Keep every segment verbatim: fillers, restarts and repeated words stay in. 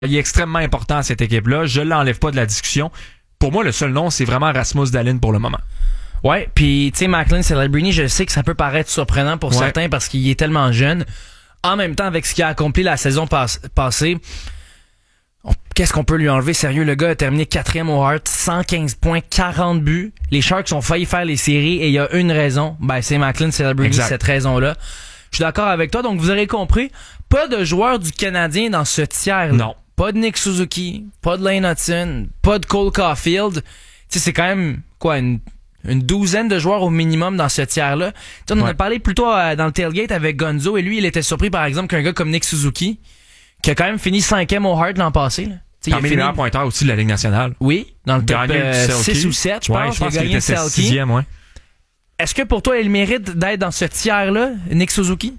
Il est extrêmement important à cette équipe-là. Je l'enlève pas de la discussion. Pour moi, le seul nom, c'est vraiment Rasmus Dahlin pour le moment. Ouais, puis tu sais, Macklin Celebrini, je sais que ça peut paraître surprenant pour ouais. certains parce qu'il est tellement jeune. En même temps, avec ce qu'il a accompli la saison pass- passée, on, qu'est-ce qu'on peut lui enlever? Sérieux, le gars a terminé quatrième au Hart, cent quinze points, quarante buts. Les Sharks ont failli faire les séries et il y a une raison. Ben, c'est Macklin Celebrini, cette raison-là. Je suis d'accord avec toi, donc vous aurez compris, pas de joueur du Canadien dans ce tiers-là. Non. Pas de Nick Suzuki, pas de Lane Hudson, pas de Cole Caulfield. Tu sais, c'est quand même, quoi, une... une douzaine de joueurs au minimum dans ce tiers-là. T'sais, on en ouais. a parlé plus tôt euh, dans le tailgate avec Gonzo et lui, il était surpris par exemple qu'un gars comme Nick Suzuki, qui a quand même fini cinquième au Hart l'an passé. Là. Parmi il a fini... les meilleurs pointeurs aussi de la Ligue nationale. Oui, dans le top euh, six ou sept, je pense. Ouais, je pense il a gagné qu'il était sixième, ouais. Est-ce que pour toi, il mérite d'être dans ce tiers-là, Nick Suzuki?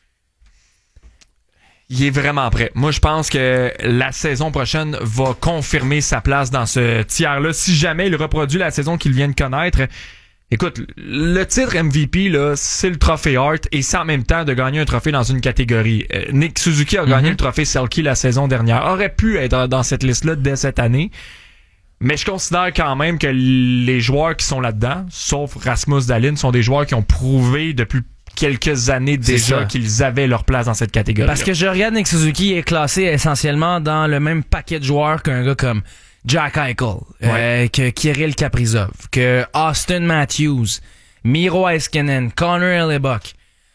Il est vraiment prêt. Moi, je pense que la saison prochaine va confirmer sa place dans ce tiers-là. Si jamais il reproduit la saison qu'il vient de connaître, écoute, le titre M V P, là, c'est le trophée Hart et c'est en même temps de gagner un trophée dans une catégorie. Euh, Nick Suzuki a gagné mm-hmm. le trophée Selke la saison dernière. Aurait pu être dans cette liste-là dès cette année. Mais je considère quand même que les joueurs qui sont là-dedans, sauf Rasmus Dahlin, sont des joueurs qui ont prouvé depuis quelques années déjà qu'ils avaient leur place dans cette catégorie. Parce que je regarde Nick Suzuki est classé essentiellement dans le même paquet de joueurs qu'un gars comme Jack Eichel, ouais. euh, que Kirill Kaprizov, que Austin Matthews, Miro Heiskanen, Connor Hellebuyck.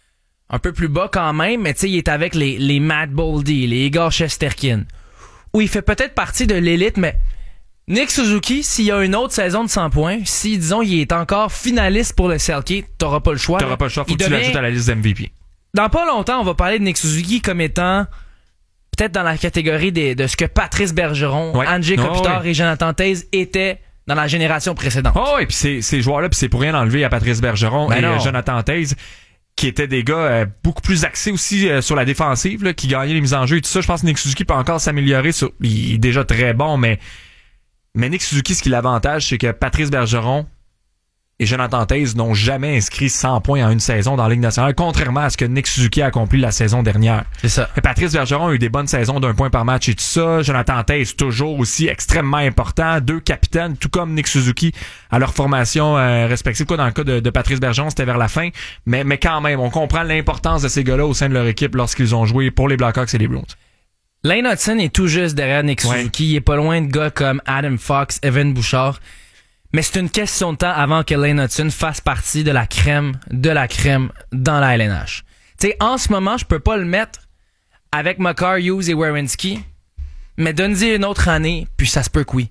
Un peu plus bas quand même, mais tu sais, il est avec les, les Matt Boldy, les Igor Shesterkin. Où il fait peut-être partie de l'élite, mais Nick Suzuki, s'il y a une autre saison de cent points, si, disons, il est encore finaliste pour le Selke, t'auras pas le choix. T'auras pas le choix, faut il que devient... tu l'ajoutes à la liste d'M V P. Dans pas longtemps, on va parler de Nick Suzuki comme étant peut-être dans la catégorie des, de ce que Patrice Bergeron, ouais. Andrzej Kopitar oh, ouais. et Jonathan Toews étaient dans la génération précédente. Oh, et puis ces, ces joueurs-là, puis c'est pour rien enlever à Patrice Bergeron ben et euh, Jonathan Toews, qui étaient des gars euh, beaucoup plus axés aussi euh, sur la défensive, là, qui gagnaient les mises en jeu et tout ça. Je pense que Nick Suzuki peut encore s'améliorer. Sur... Il est déjà très bon, mais Mais Nick Suzuki, ce qui l'avantage, c'est que Patrice Bergeron et Jonathan Toews n'ont jamais inscrit cent points en une saison dans la Ligue nationale, contrairement à ce que Nick Suzuki a accompli la saison dernière. C'est ça. Et Patrice Bergeron a eu des bonnes saisons d'un point par match et tout ça. Jonathan Toews, toujours aussi extrêmement important. Deux capitaines, tout comme Nick Suzuki, à leur formation euh, respective. Quoi, dans le cas de, de Patrice Bergeron, c'était vers la fin. Mais, mais quand même, on comprend l'importance de ces gars-là au sein de leur équipe lorsqu'ils ont joué pour les Blackhawks et les Bruins. Lane Hudson est tout juste derrière Nick Suzuki. Ouais. Il est pas loin de gars comme Adam Fox, Evan Bouchard. Mais c'est une question de temps avant que Lane Hudson fasse partie de la crème de la crème dans la L N H. Tu sais, en ce moment, je peux pas le mettre avec Makar, Hughes et Werenski, mais donne-y une autre année, puis ça se peut que oui.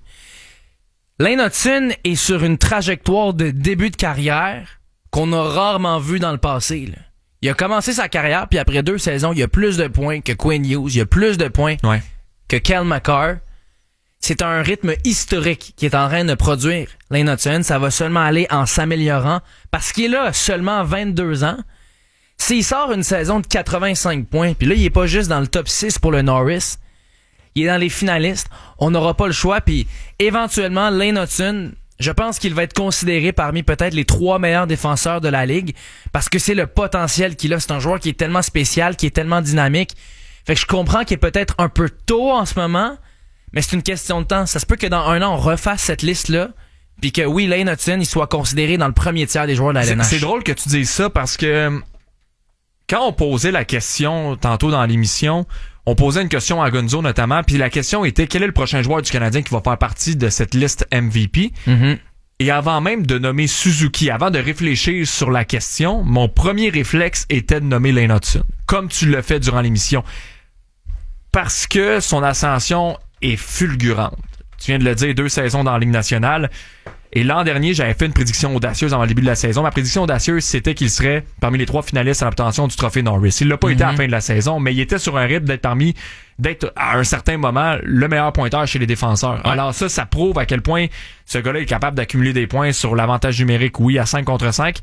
Lane Hudson est sur une trajectoire de début de carrière qu'on a rarement vu dans le passé, là. Il a commencé sa carrière, puis après deux saisons, il a plus de points que Quinn Hughes, il a plus de points ouais. que Cale Makar. C'est un rythme historique qui est en train de produire Lane Hudson. Ça va seulement aller en s'améliorant parce qu'il est là seulement vingt-deux ans. S'il sort une saison de quatre-vingt-cinq points, puis là, il est pas juste dans le top six pour le Norris, il est dans les finalistes, on n'aura pas le choix, puis éventuellement, Lane Hudson, je pense qu'il va être considéré parmi peut-être les trois meilleurs défenseurs de la Ligue parce que c'est le potentiel qu'il a. C'est un joueur qui est tellement spécial, qui est tellement dynamique. Fait que je comprends qu'il est peut-être un peu tôt en ce moment, mais c'est une question de temps. Ça se peut que dans un an, on refasse cette liste-là puis que oui, Lane Hudson, il soit considéré dans le premier tiers des joueurs de la L N H. C'est, c'est drôle que tu dises ça parce que quand on posait la question tantôt dans l'émission, on posait une question à Gonzo notamment, puis la question était quel est le prochain joueur du Canadien qui va faire partie de cette liste M V P? Mm-hmm. Et avant même de nommer Suzuki, avant de réfléchir sur la question, mon premier réflexe était de nommer Lane Hudson, comme tu l'as fait durant l'émission. Parce que son ascension est fulgurante. Tu viens de le dire, deux saisons dans la Ligue nationale. Et l'an dernier, j'avais fait une prédiction audacieuse avant le début de la saison. Ma prédiction audacieuse, c'était qu'il serait parmi les trois finalistes à l'obtention du trophée Norris. Il l'a pas mm-hmm. été à la fin de la saison, mais il était sur un rythme d'être parmi, d'être à un certain moment le meilleur pointeur chez les défenseurs. Ouais. Alors ça, ça prouve à quel point ce gars-là est capable d'accumuler des points sur l'avantage numérique, oui, à cinq contre cinq.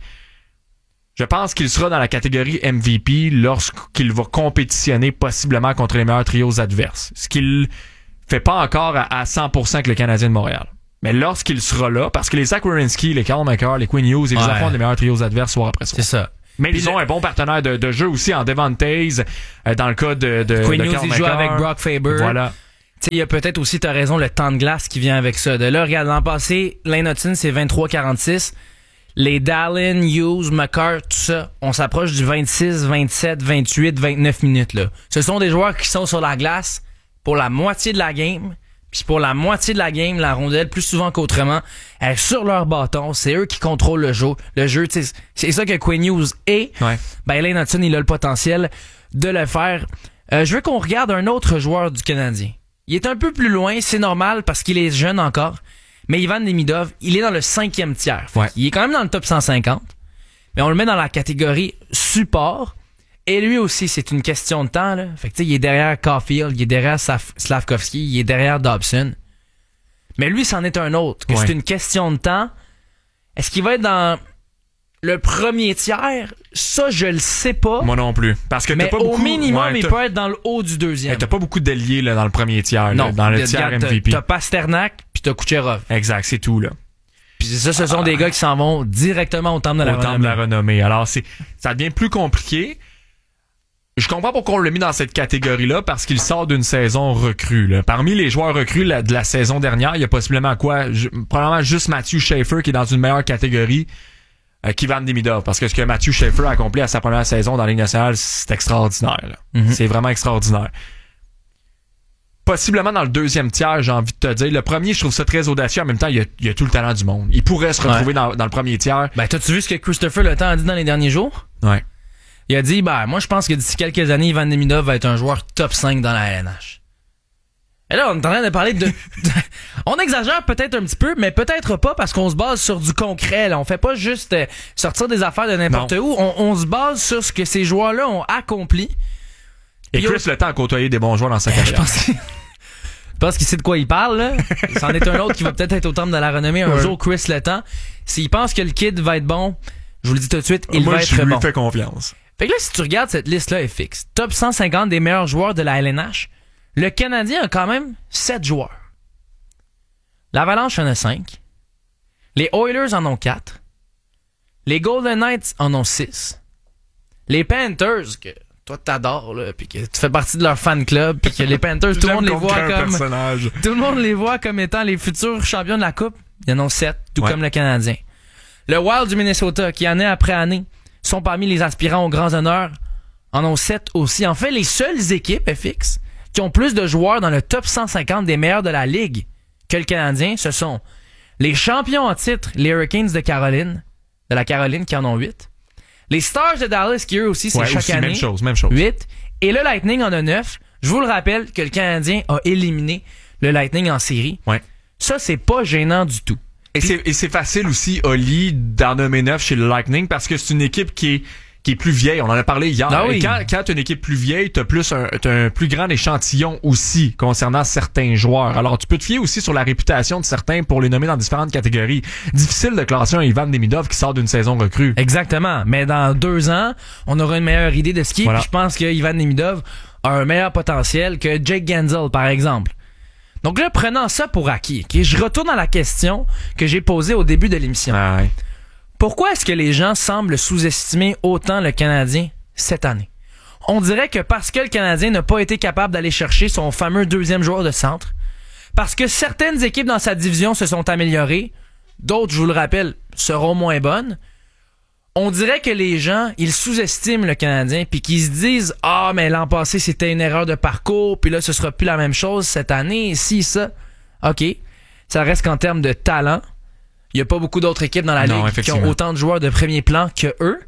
Je pense qu'il sera dans la catégorie M V P lorsqu'il va compétitionner possiblement contre les meilleurs trios adverses. Ce qu'il fait pas encore à, à cent pour cent avec le Canadien de Montréal. Mais lorsqu'il sera là, parce que les Zach Werenski, les Cale Makar, les Quinn Hughes, ils ouais. affrontent les meilleurs trios adverses soir après soir. C'est ça. Mais Puis ils le... ont un bon partenaire de, de jeu aussi en Devon Toews, euh, dans le cas de, de Quinn de Hughes, il joue avec Brock Faber. Voilà. Il y a peut-être aussi, tu as raison, le temps de glace qui vient avec ça. De là, regarde, l'an passé, Lane Hutson, c'est vingt-trois quarante-six. Les Dallin, Hughes, McCart, tout ça, on s'approche du vingt-six, vingt-sept, vingt-huit, vingt-neuf minutes. Là. Ce sont des joueurs qui sont sur la glace pour la moitié de la game. Puis pour la moitié de la game, la rondelle, plus souvent qu'autrement, elle est sur leur bâton. C'est eux qui contrôlent le jeu. Le jeu, c'est ça que Quinn Hughes est. Ouais. Ben, Lane Hutson, il a le potentiel de le faire. Euh, je veux qu'on regarde un autre joueur du Canadien. Il est un peu plus loin, c'est normal parce qu'il est jeune encore. Mais Ivan Demidov, il est dans le cinquième tiers. Ouais. Il est quand même dans le top cent cinquante. Mais on le met dans la catégorie support. Et lui aussi, c'est une question de temps. Là. Fait que, tu sais, il est derrière Caulfield, il est derrière Saf- Slavkovski, il est derrière Dobson. Mais lui, c'en est un autre. Que ouais. C'est une question de temps. Est-ce qu'il va être dans le premier tiers? Ça, je le sais pas. Moi non plus. Parce que mais t'as pas au beaucoup, minimum, ouais, il peut être dans le haut du deuxième. T'as pas beaucoup d'alliés là, dans le premier tiers, non, là, dans le t'as, tiers t'as, M V P. T'as Pasternak puis t'as Kucherov. Exact, c'est tout là. Puis ça, ce sont ah, des gars qui s'en vont directement au temple de la au renommée. Au temple de la renommée. Alors, c'est, ça devient plus compliqué. Je comprends pourquoi on l'a mis dans cette catégorie-là, parce qu'il sort d'une saison recrue. Là. Parmi les joueurs recrues la, de la saison dernière, il y a possiblement quoi? Je, probablement juste Matthew Schaefer qui est dans une meilleure catégorie euh, qu'Ivan Demidov. Parce que ce que Matthew Schaefer a accompli à sa première saison dans la Ligue nationale, c'est extraordinaire. Là. Mm-hmm. C'est vraiment extraordinaire. Possiblement dans le deuxième tiers, j'ai envie de te dire. Le premier, je trouve ça très audacieux. En même temps, il y a, il y a tout le talent du monde. Il pourrait se retrouver ouais. dans, dans le premier tiers. Ben, t'as-tu vu ce que Christopher Le Temps a dit dans les derniers jours? Ouais. Il a dit, ben, moi, je pense que d'ici quelques années, Ivan Demidov va être un joueur top cinq dans la L N H. Et là, on est en train de parler de... de on exagère peut-être un petit peu, mais peut-être pas parce qu'on se base sur du concret. Là. On fait pas juste euh, sortir des affaires de n'importe non. où. On, on se base sur ce que ces joueurs-là ont accompli. Et Puis Chris, on... le temps a côtoyé des bons joueurs dans sa carrière. Je pense qu'il... Je pense qu'il sait de quoi il parle. Là. C'en est un autre qui va peut-être être au temple de la renommée un ouais. jour, Chris Le Temps. S'il pense que le kid va être bon, je vous le dis tout de suite, il Moi, va être je lui bon. fais confiance. Fait que là, si tu regardes cette liste-là, est fixe. Top cent cinquante des meilleurs joueurs de la L N H. Le Canadien a quand même sept joueurs. L'Avalanche en a cinq. Les Oilers en ont quatre. Les Golden Knights en ont six. Les Panthers, que toi t'adores, là, puis que tu fais partie de leur fan club, puis que les Panthers, tout le monde les voit comme... Personnage. Tout le monde les voit comme étant les futurs champions de la Coupe. Il y en a sept, tout ouais. comme le Canadien. Le Wild du Minnesota, qui année après année sont parmi les aspirants aux grands honneurs, en ont sept aussi. En fait, les seules équipes F X qui ont plus de joueurs dans le top cent cinquante des meilleurs de la Ligue que le Canadien, ce sont les champions en titre, les Hurricanes de Caroline, de la Caroline qui en ont huit. Les Stars de Dallas qui eux aussi, c'est ouais, chaque aussi, année. Même chose, même chose. huit. Et le Lightning en a neuf. Je vous le rappelle que le Canadien a éliminé le Lightning en série. Ouais. Ça, c'est pas gênant du tout. Et Puis, c'est, et c'est facile aussi, Oli, d'en nommer neuf chez le Lightning parce que c'est une équipe qui est, qui est plus vieille. On en a parlé hier. Ah oui. Et quand, quand t'as une équipe plus vieille, t'as plus un, t'as un plus grand échantillon aussi concernant certains joueurs. Alors, tu peux te fier aussi sur la réputation de certains pour les nommer dans différentes catégories. Difficile de classer un Ivan Demidov qui sort d'une saison recrue. Exactement. Mais dans deux ans, on aura une meilleure idée de ce qui est. Voilà. Puis je pense que Ivan Demidov a un meilleur potentiel que Jake Gensel, par exemple. Donc là, prenant ça pour acquis, okay, je retourne à la question que j'ai posée au début de l'émission. Ah ouais. Pourquoi est-ce que les gens semblent sous-estimer autant le Canadien cette année? On dirait que parce que le Canadien n'a pas été capable d'aller chercher son fameux deuxième joueur de centre, parce que certaines équipes dans sa division se sont améliorées, d'autres, je vous le rappelle, seront moins bonnes, on dirait que les gens, ils sous-estiment le Canadien puis qu'ils se disent « Ah, mais l'an passé, c'était une erreur de parcours, puis là, ce sera plus la même chose cette année, si, ça. » OK, ça reste qu'en termes de talent, il n'y a pas beaucoup d'autres équipes dans la non, Ligue qui ont autant de joueurs de premier plan que eux.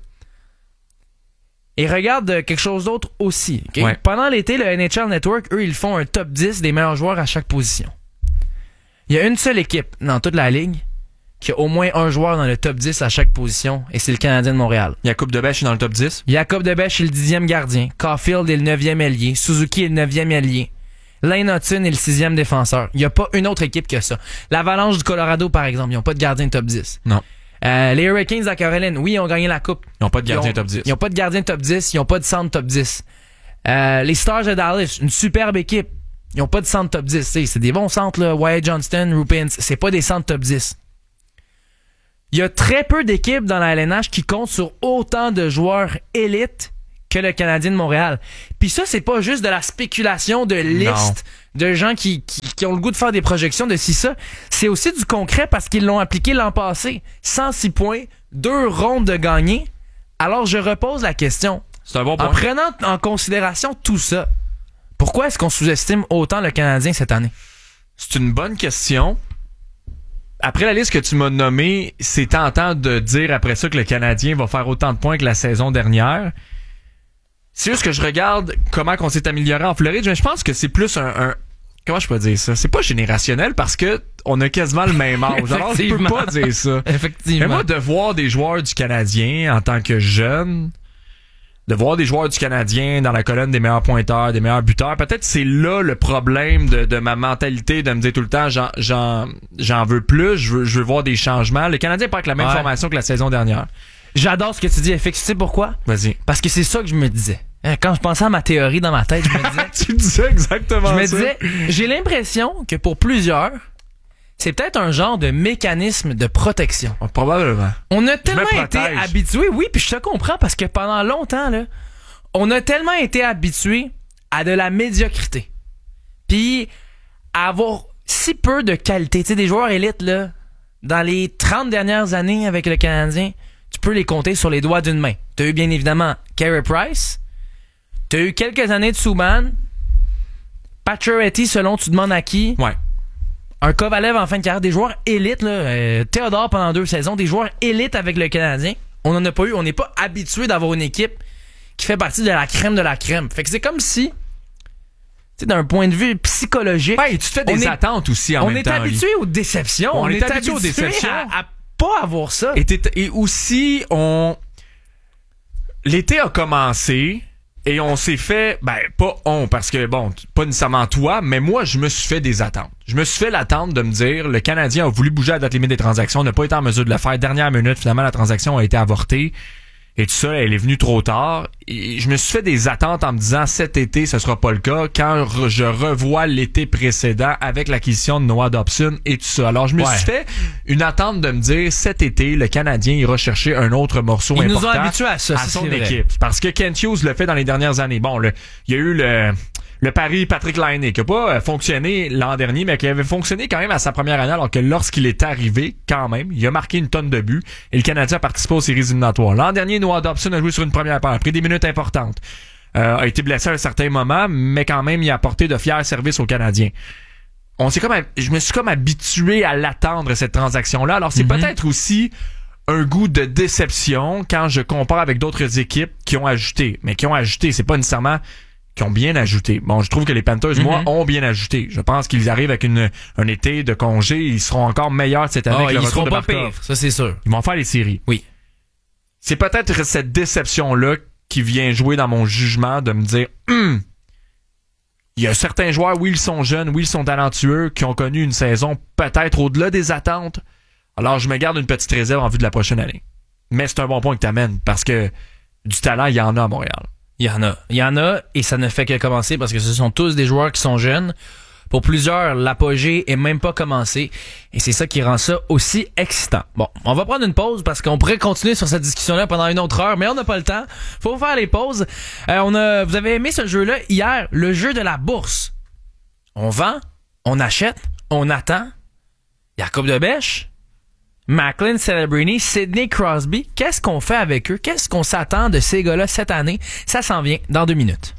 Et regarde quelque chose d'autre aussi. Okay? Ouais. Pendant l'été, le N H L Network, eux, ils font un top dix des meilleurs joueurs à chaque position. Il y a une seule équipe dans toute la Ligue qui a au moins un joueur dans le top dix à chaque position, et c'est le Canadien de Montréal. Jacob Debèche est dans le top dix. Jacob Debèche est le dixième gardien. Caulfield est le neuvième ailier. Suzuki est le neuvième ailier. Lane Hutson est le sixième défenseur. Il n'y a pas une autre équipe que ça. L'Avalanche du Colorado, par exemple, ils n'ont pas de gardien top dix. Non. Euh, les Hurricanes à Caroline, oui, ils ont gagné la coupe. Ils n'ont pas de gardien ils ont, top dix. Ils n'ont pas de gardien top dix. Ils n'ont pas de centre top dix. Euh, les Stars de Dallas, une superbe équipe. Ils n'ont pas de centre top dix. T'sais, c'est des bons centres, là. Wyatt Johnston, Rupin, c'est pas des centres top dix. Il y a très peu d'équipes dans la L N H qui comptent sur autant de joueurs élites que le Canadien de Montréal. Puis ça, c'est pas juste de la spéculation de listes de gens qui, qui, qui ont le goût de faire des projections de ci, ça. C'est aussi du concret parce qu'ils l'ont appliqué l'an passé. cent six points, deux rondes de gagnés. Alors, je repose la question. C'est un bon point. En prenant en considération tout ça, pourquoi est-ce qu'on sous-estime autant le Canadien cette année? C'est une bonne question. Après la liste que tu m'as nommée, c'est tentant de dire après ça que le Canadien va faire autant de points que la saison dernière. C'est juste que je regarde comment on s'est amélioré en Floride. Je pense que c'est plus un, un... Comment je peux dire ça? C'est pas générationnel parce que on a quasiment le même âge. Alors, je peux pas dire ça. Effectivement. Mais moi, de voir des joueurs du Canadien en tant que jeune, de voir des joueurs du Canadien dans la colonne des meilleurs pointeurs, des meilleurs buteurs, peut-être c'est là le problème de, de ma mentalité de me dire tout le temps j'en, j'en, j'en veux plus, je veux, je veux voir des changements. Le Canadien part avec la même ouais. formation que la saison dernière. J'adore ce que tu dis, F X. Tu sais pourquoi? Vas-y. Parce que c'est ça que je me disais. Quand je pensais à ma théorie dans ma tête, je me disais... tu disais exactement ça. Je me disais, j'ai l'impression que pour plusieurs, c'est peut-être un genre de mécanisme de protection. Oh, probablement. On a tellement été habitués, oui, puis je te comprends, parce que pendant longtemps, là, on a tellement été habitués à de la médiocrité. Puis à avoir si peu de qualité. Tu sais, des joueurs élites, là, dans les trente dernières années avec le Canadien, tu peux les compter sur les doigts d'une main. T'as eu bien évidemment Carey Price, t'as eu quelques années de Subban, Pacioretty selon tu demandes à qui. Ouais. Un Kovalev en fin de carrière, des joueurs élites, là. Euh, Théodore pendant deux saisons, des joueurs élites avec le Canadien. On n'en a pas eu. On n'est pas habitué d'avoir une équipe qui fait partie de la crème de la crème. Fait que c'est comme si, tu sais, d'un point de vue psychologique. Ouais, et tu te fais des attentes aussi en on même est temps. On est habitué aux déceptions. On, on est, est habitué aux déceptions. À, à pas avoir ça. Et, et aussi, on. L'été a commencé. Et on s'est fait, ben, pas on, parce que, bon, pas nécessairement toi, mais moi, je me suis fait des attentes. Je me suis fait l'attente de me dire, le Canadien a voulu bouger à la date limite des transactions, n'a pas été en mesure de le faire. Dernière minute, finalement, la transaction a été avortée. Et tout ça, elle est venue trop tard. Et je me suis fait des attentes en me disant, cet été, ce sera pas le cas. Quand je revois l'été précédent avec l'acquisition de Noah Dobson et tout ça. Alors, je me ouais. suis fait une attente de me dire, cet été, le Canadien ira chercher un autre morceau Ils important. Ils nous ont habitués à ça, à son équipe. Parce que Kent Hughes le fait dans les dernières années. Bon, le, il y a eu le, le pari Patrick Laine qui a pas fonctionné l'an dernier, mais qui avait fonctionné quand même à sa première année, alors que lorsqu'il est arrivé, quand même, il a marqué une tonne de buts et le Canadien a participé aux séries éliminatoires. L'an dernier, Noah Dobson a joué sur une première paire, a pris des minutes importantes, euh, a été blessé à un certain moment, mais quand même, il a apporté de fiers services aux Canadiens. On s'est comme, je me suis comme habitué à l'attendre, cette transaction-là. Alors, c'est mm-hmm. peut-être aussi un goût de déception quand je compare avec d'autres équipes qui ont ajouté. Mais qui ont ajouté, c'est pas nécessairement qui ont bien ajouté. Bon, je trouve que les Panthers, mm-hmm. moi, ont bien ajouté. Je pense qu'ils arrivent avec une un été de congé. Ils seront encore meilleurs cette année oh, que le ils retour seront de pas Barkov. pire, ça c'est sûr. Ils vont faire les séries. Oui. C'est peut-être cette déception-là qui vient jouer dans mon jugement de me dire, hum, il y a certains joueurs, oui, ils sont jeunes, oui, ils sont talentueux, qui ont connu une saison peut-être au-delà des attentes. Alors, je me garde une petite réserve en vue de la prochaine année. Mais c'est un bon point que tu amènes, parce que du talent, il y en a à Montréal. Il y en a. Il y en a, et ça ne fait que commencer parce que ce sont tous des joueurs qui sont jeunes. Pour plusieurs, l'apogée est même pas commencé. Et c'est ça qui rend ça aussi excitant. Bon, on va prendre une pause parce qu'on pourrait continuer sur cette discussion-là pendant une autre heure, mais on n'a pas le temps. Faut faire les pauses. Euh, on a, vous avez aimé ce jeu-là hier, le jeu de la bourse. On vend, on achète, on attend. Jacob de Bèche, Macklin Celebrini, Sidney Crosby. Qu'est-ce qu'on fait avec eux? Qu'est-ce qu'on s'attend de ces gars-là cette année? Ça s'en vient dans deux minutes.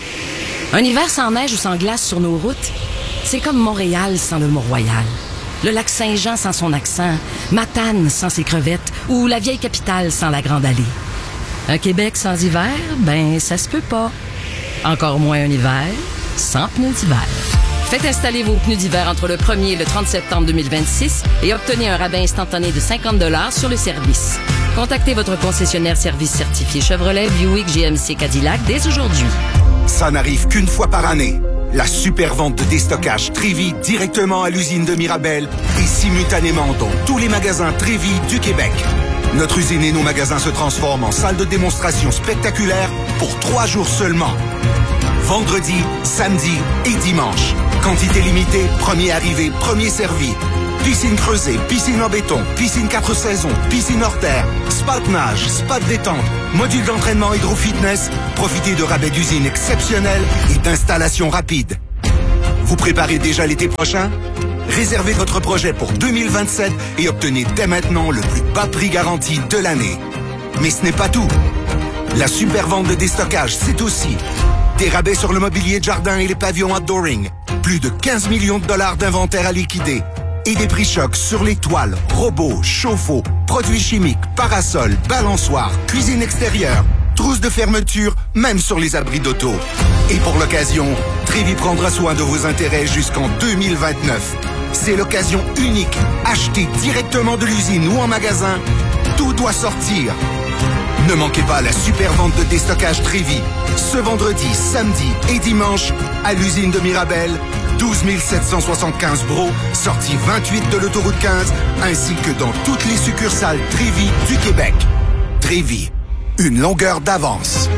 Un hiver sans neige ou sans glace sur nos routes, c'est comme Montréal sans le Mont-Royal. Le lac Saint-Jean sans son accent, Matane sans ses crevettes ou la vieille capitale sans la Grande Allée. Un Québec sans hiver, ben ça se peut pas. Encore moins un hiver sans pneus d'hiver. Faites installer vos pneus d'hiver entre le premier et le trente septembre deux mille vingt-six et obtenez un rabais instantané de cinquante dollars sur le service. Contactez votre concessionnaire service certifié Chevrolet, Buick, G M C, Cadillac dès aujourd'hui. Ça n'arrive qu'une fois par année. La super vente de déstockage Trévi directement à l'usine de Mirabel et simultanément dans tous les magasins Trévi du Québec. Notre usine et nos magasins se transforment en salle de démonstration spectaculaire pour trois jours seulement. Vendredi, samedi et dimanche. Quantité limitée, premier arrivé, premier servi. Piscine creusée, piscine en béton, piscine quatre saisons, piscine hors terre, spa de nage, spa de détente, module d'entraînement hydro-fitness. Profitez de rabais d'usine exceptionnels et d'installations rapides. Vous préparez déjà l'été prochain? Réservez votre projet pour deux mille vingt-sept et obtenez dès maintenant le plus bas prix garanti de l'année. Mais ce n'est pas tout. La super vente de déstockage, c'est aussi des rabais sur le mobilier de jardin et les pavillons outdooring. Plus de quinze millions de dollars d'inventaire à liquider. Et des prix chocs sur les toiles, robots, chauffe-eau, produits chimiques, parasols, balançoires, cuisine extérieure, trousses de fermeture, même sur les abris d'auto. Et pour l'occasion, Trévi prendra soin de vos intérêts jusqu'en deux mille vingt-neuf. C'est l'occasion unique. Achetez directement de l'usine ou en magasin. Tout doit sortir. Ne manquez pas la super vente de déstockage Trévi. Ce vendredi, samedi et dimanche, à l'usine de Mirabel, douze mille sept cent soixante-quinze Bro, sortie vingt-huit de l'autoroute quinze, ainsi que dans toutes les succursales Trévi du Québec. Trévi, une longueur d'avance.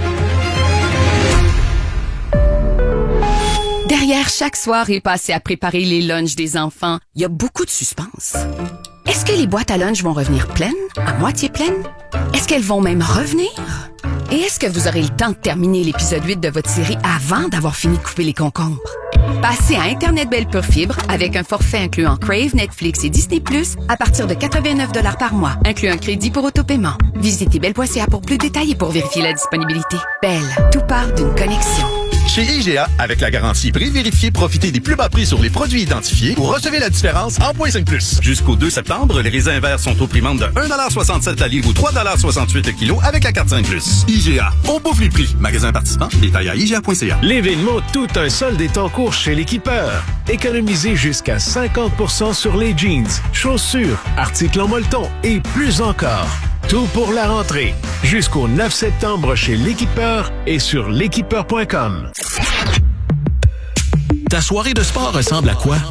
Derrière chaque soirée passée à préparer les lunchs des enfants, il y a beaucoup de suspense. Est-ce que les boîtes à lunch vont revenir pleines, à moitié pleines? Est-ce qu'elles vont même revenir? Et est-ce que vous aurez le temps de terminer l'épisode huit de votre série avant d'avoir fini de couper les concombres? Passez à Internet Belle Pure Fibre avec un forfait incluant Crave, Netflix et Disney plus, à partir de quatre-vingt-neuf dollars par mois, inclut un crédit pour autopaiement. Visitez belle point c a pour plus de détails et pour vérifier la disponibilité. Belle, tout part d'une connexion. Chez I G A, avec la garantie prix vérifié, profitez des plus bas prix sur les produits identifiés ou recevez la différence en point cinq plus. Jusqu'au deux septembre, les raisins verts sont au prix de un dollar soixante-sept la livre ou trois dollars soixante-huit le kilo avec la carte cinq plus. I G A, on bouffe les prix. Magasin participant, détail à I G A point C A. L'événement Tout un solde est en cours chez l'Équipeur. Économisez jusqu'à cinquante pour cent sur les jeans, chaussures, articles en molleton et plus encore. Tout pour la rentrée. Jusqu'au neuf septembre chez l'Équipeur et sur l'équipeur point com. Ta soirée de sport ressemble à quoi?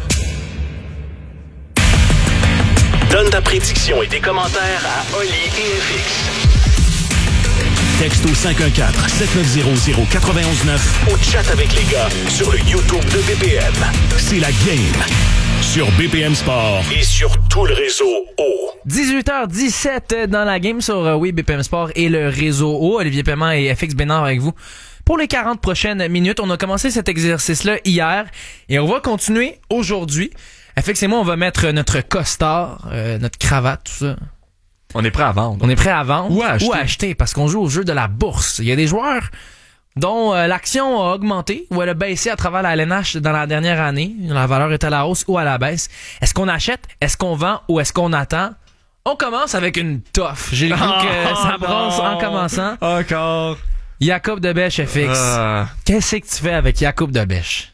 Donne ta prédiction et tes commentaires à Oli et F X. Texte au cinq un quatre, sept neuf zéro, zéro neuf un neuf. Ou chat avec les gars sur le YouTube de B P M. C'est la game sur B P M Sport. Et sur tout le réseau O. dix-huit heures dix-sept dans la game sur euh, oui, B P M Sport et le réseau O. Olivier Paiement et F X Bénard avec vous. Pour les quarante prochaines minutes, on a commencé cet exercice-là hier et on va continuer aujourd'hui. F X et moi, on va mettre notre costard, euh, notre cravate, tout ça. On est prêt à vendre. On est prêt à vendre ou à acheter, ou à acheter parce qu'on joue au jeu de la bourse. Il y a des joueurs dont euh, l'action a augmenté ou elle a baissé à travers la L N H dans la dernière année. La valeur est à la hausse ou à la baisse. Est-ce qu'on achète? Est-ce qu'on vend? Ou est-ce qu'on attend? On commence avec une toffe. J'ai le goût oh, que ça non. bronze en commençant. Encore. Jacob Debèche, F X. Uh. Qu'est-ce que tu fais avec Jacob Debèche?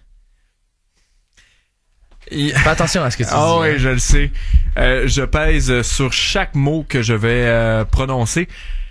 Il... Fais attention à ce que tu dis. Ah oui, hein. je le sais. Euh, je pèse sur chaque mot que je vais euh, prononcer.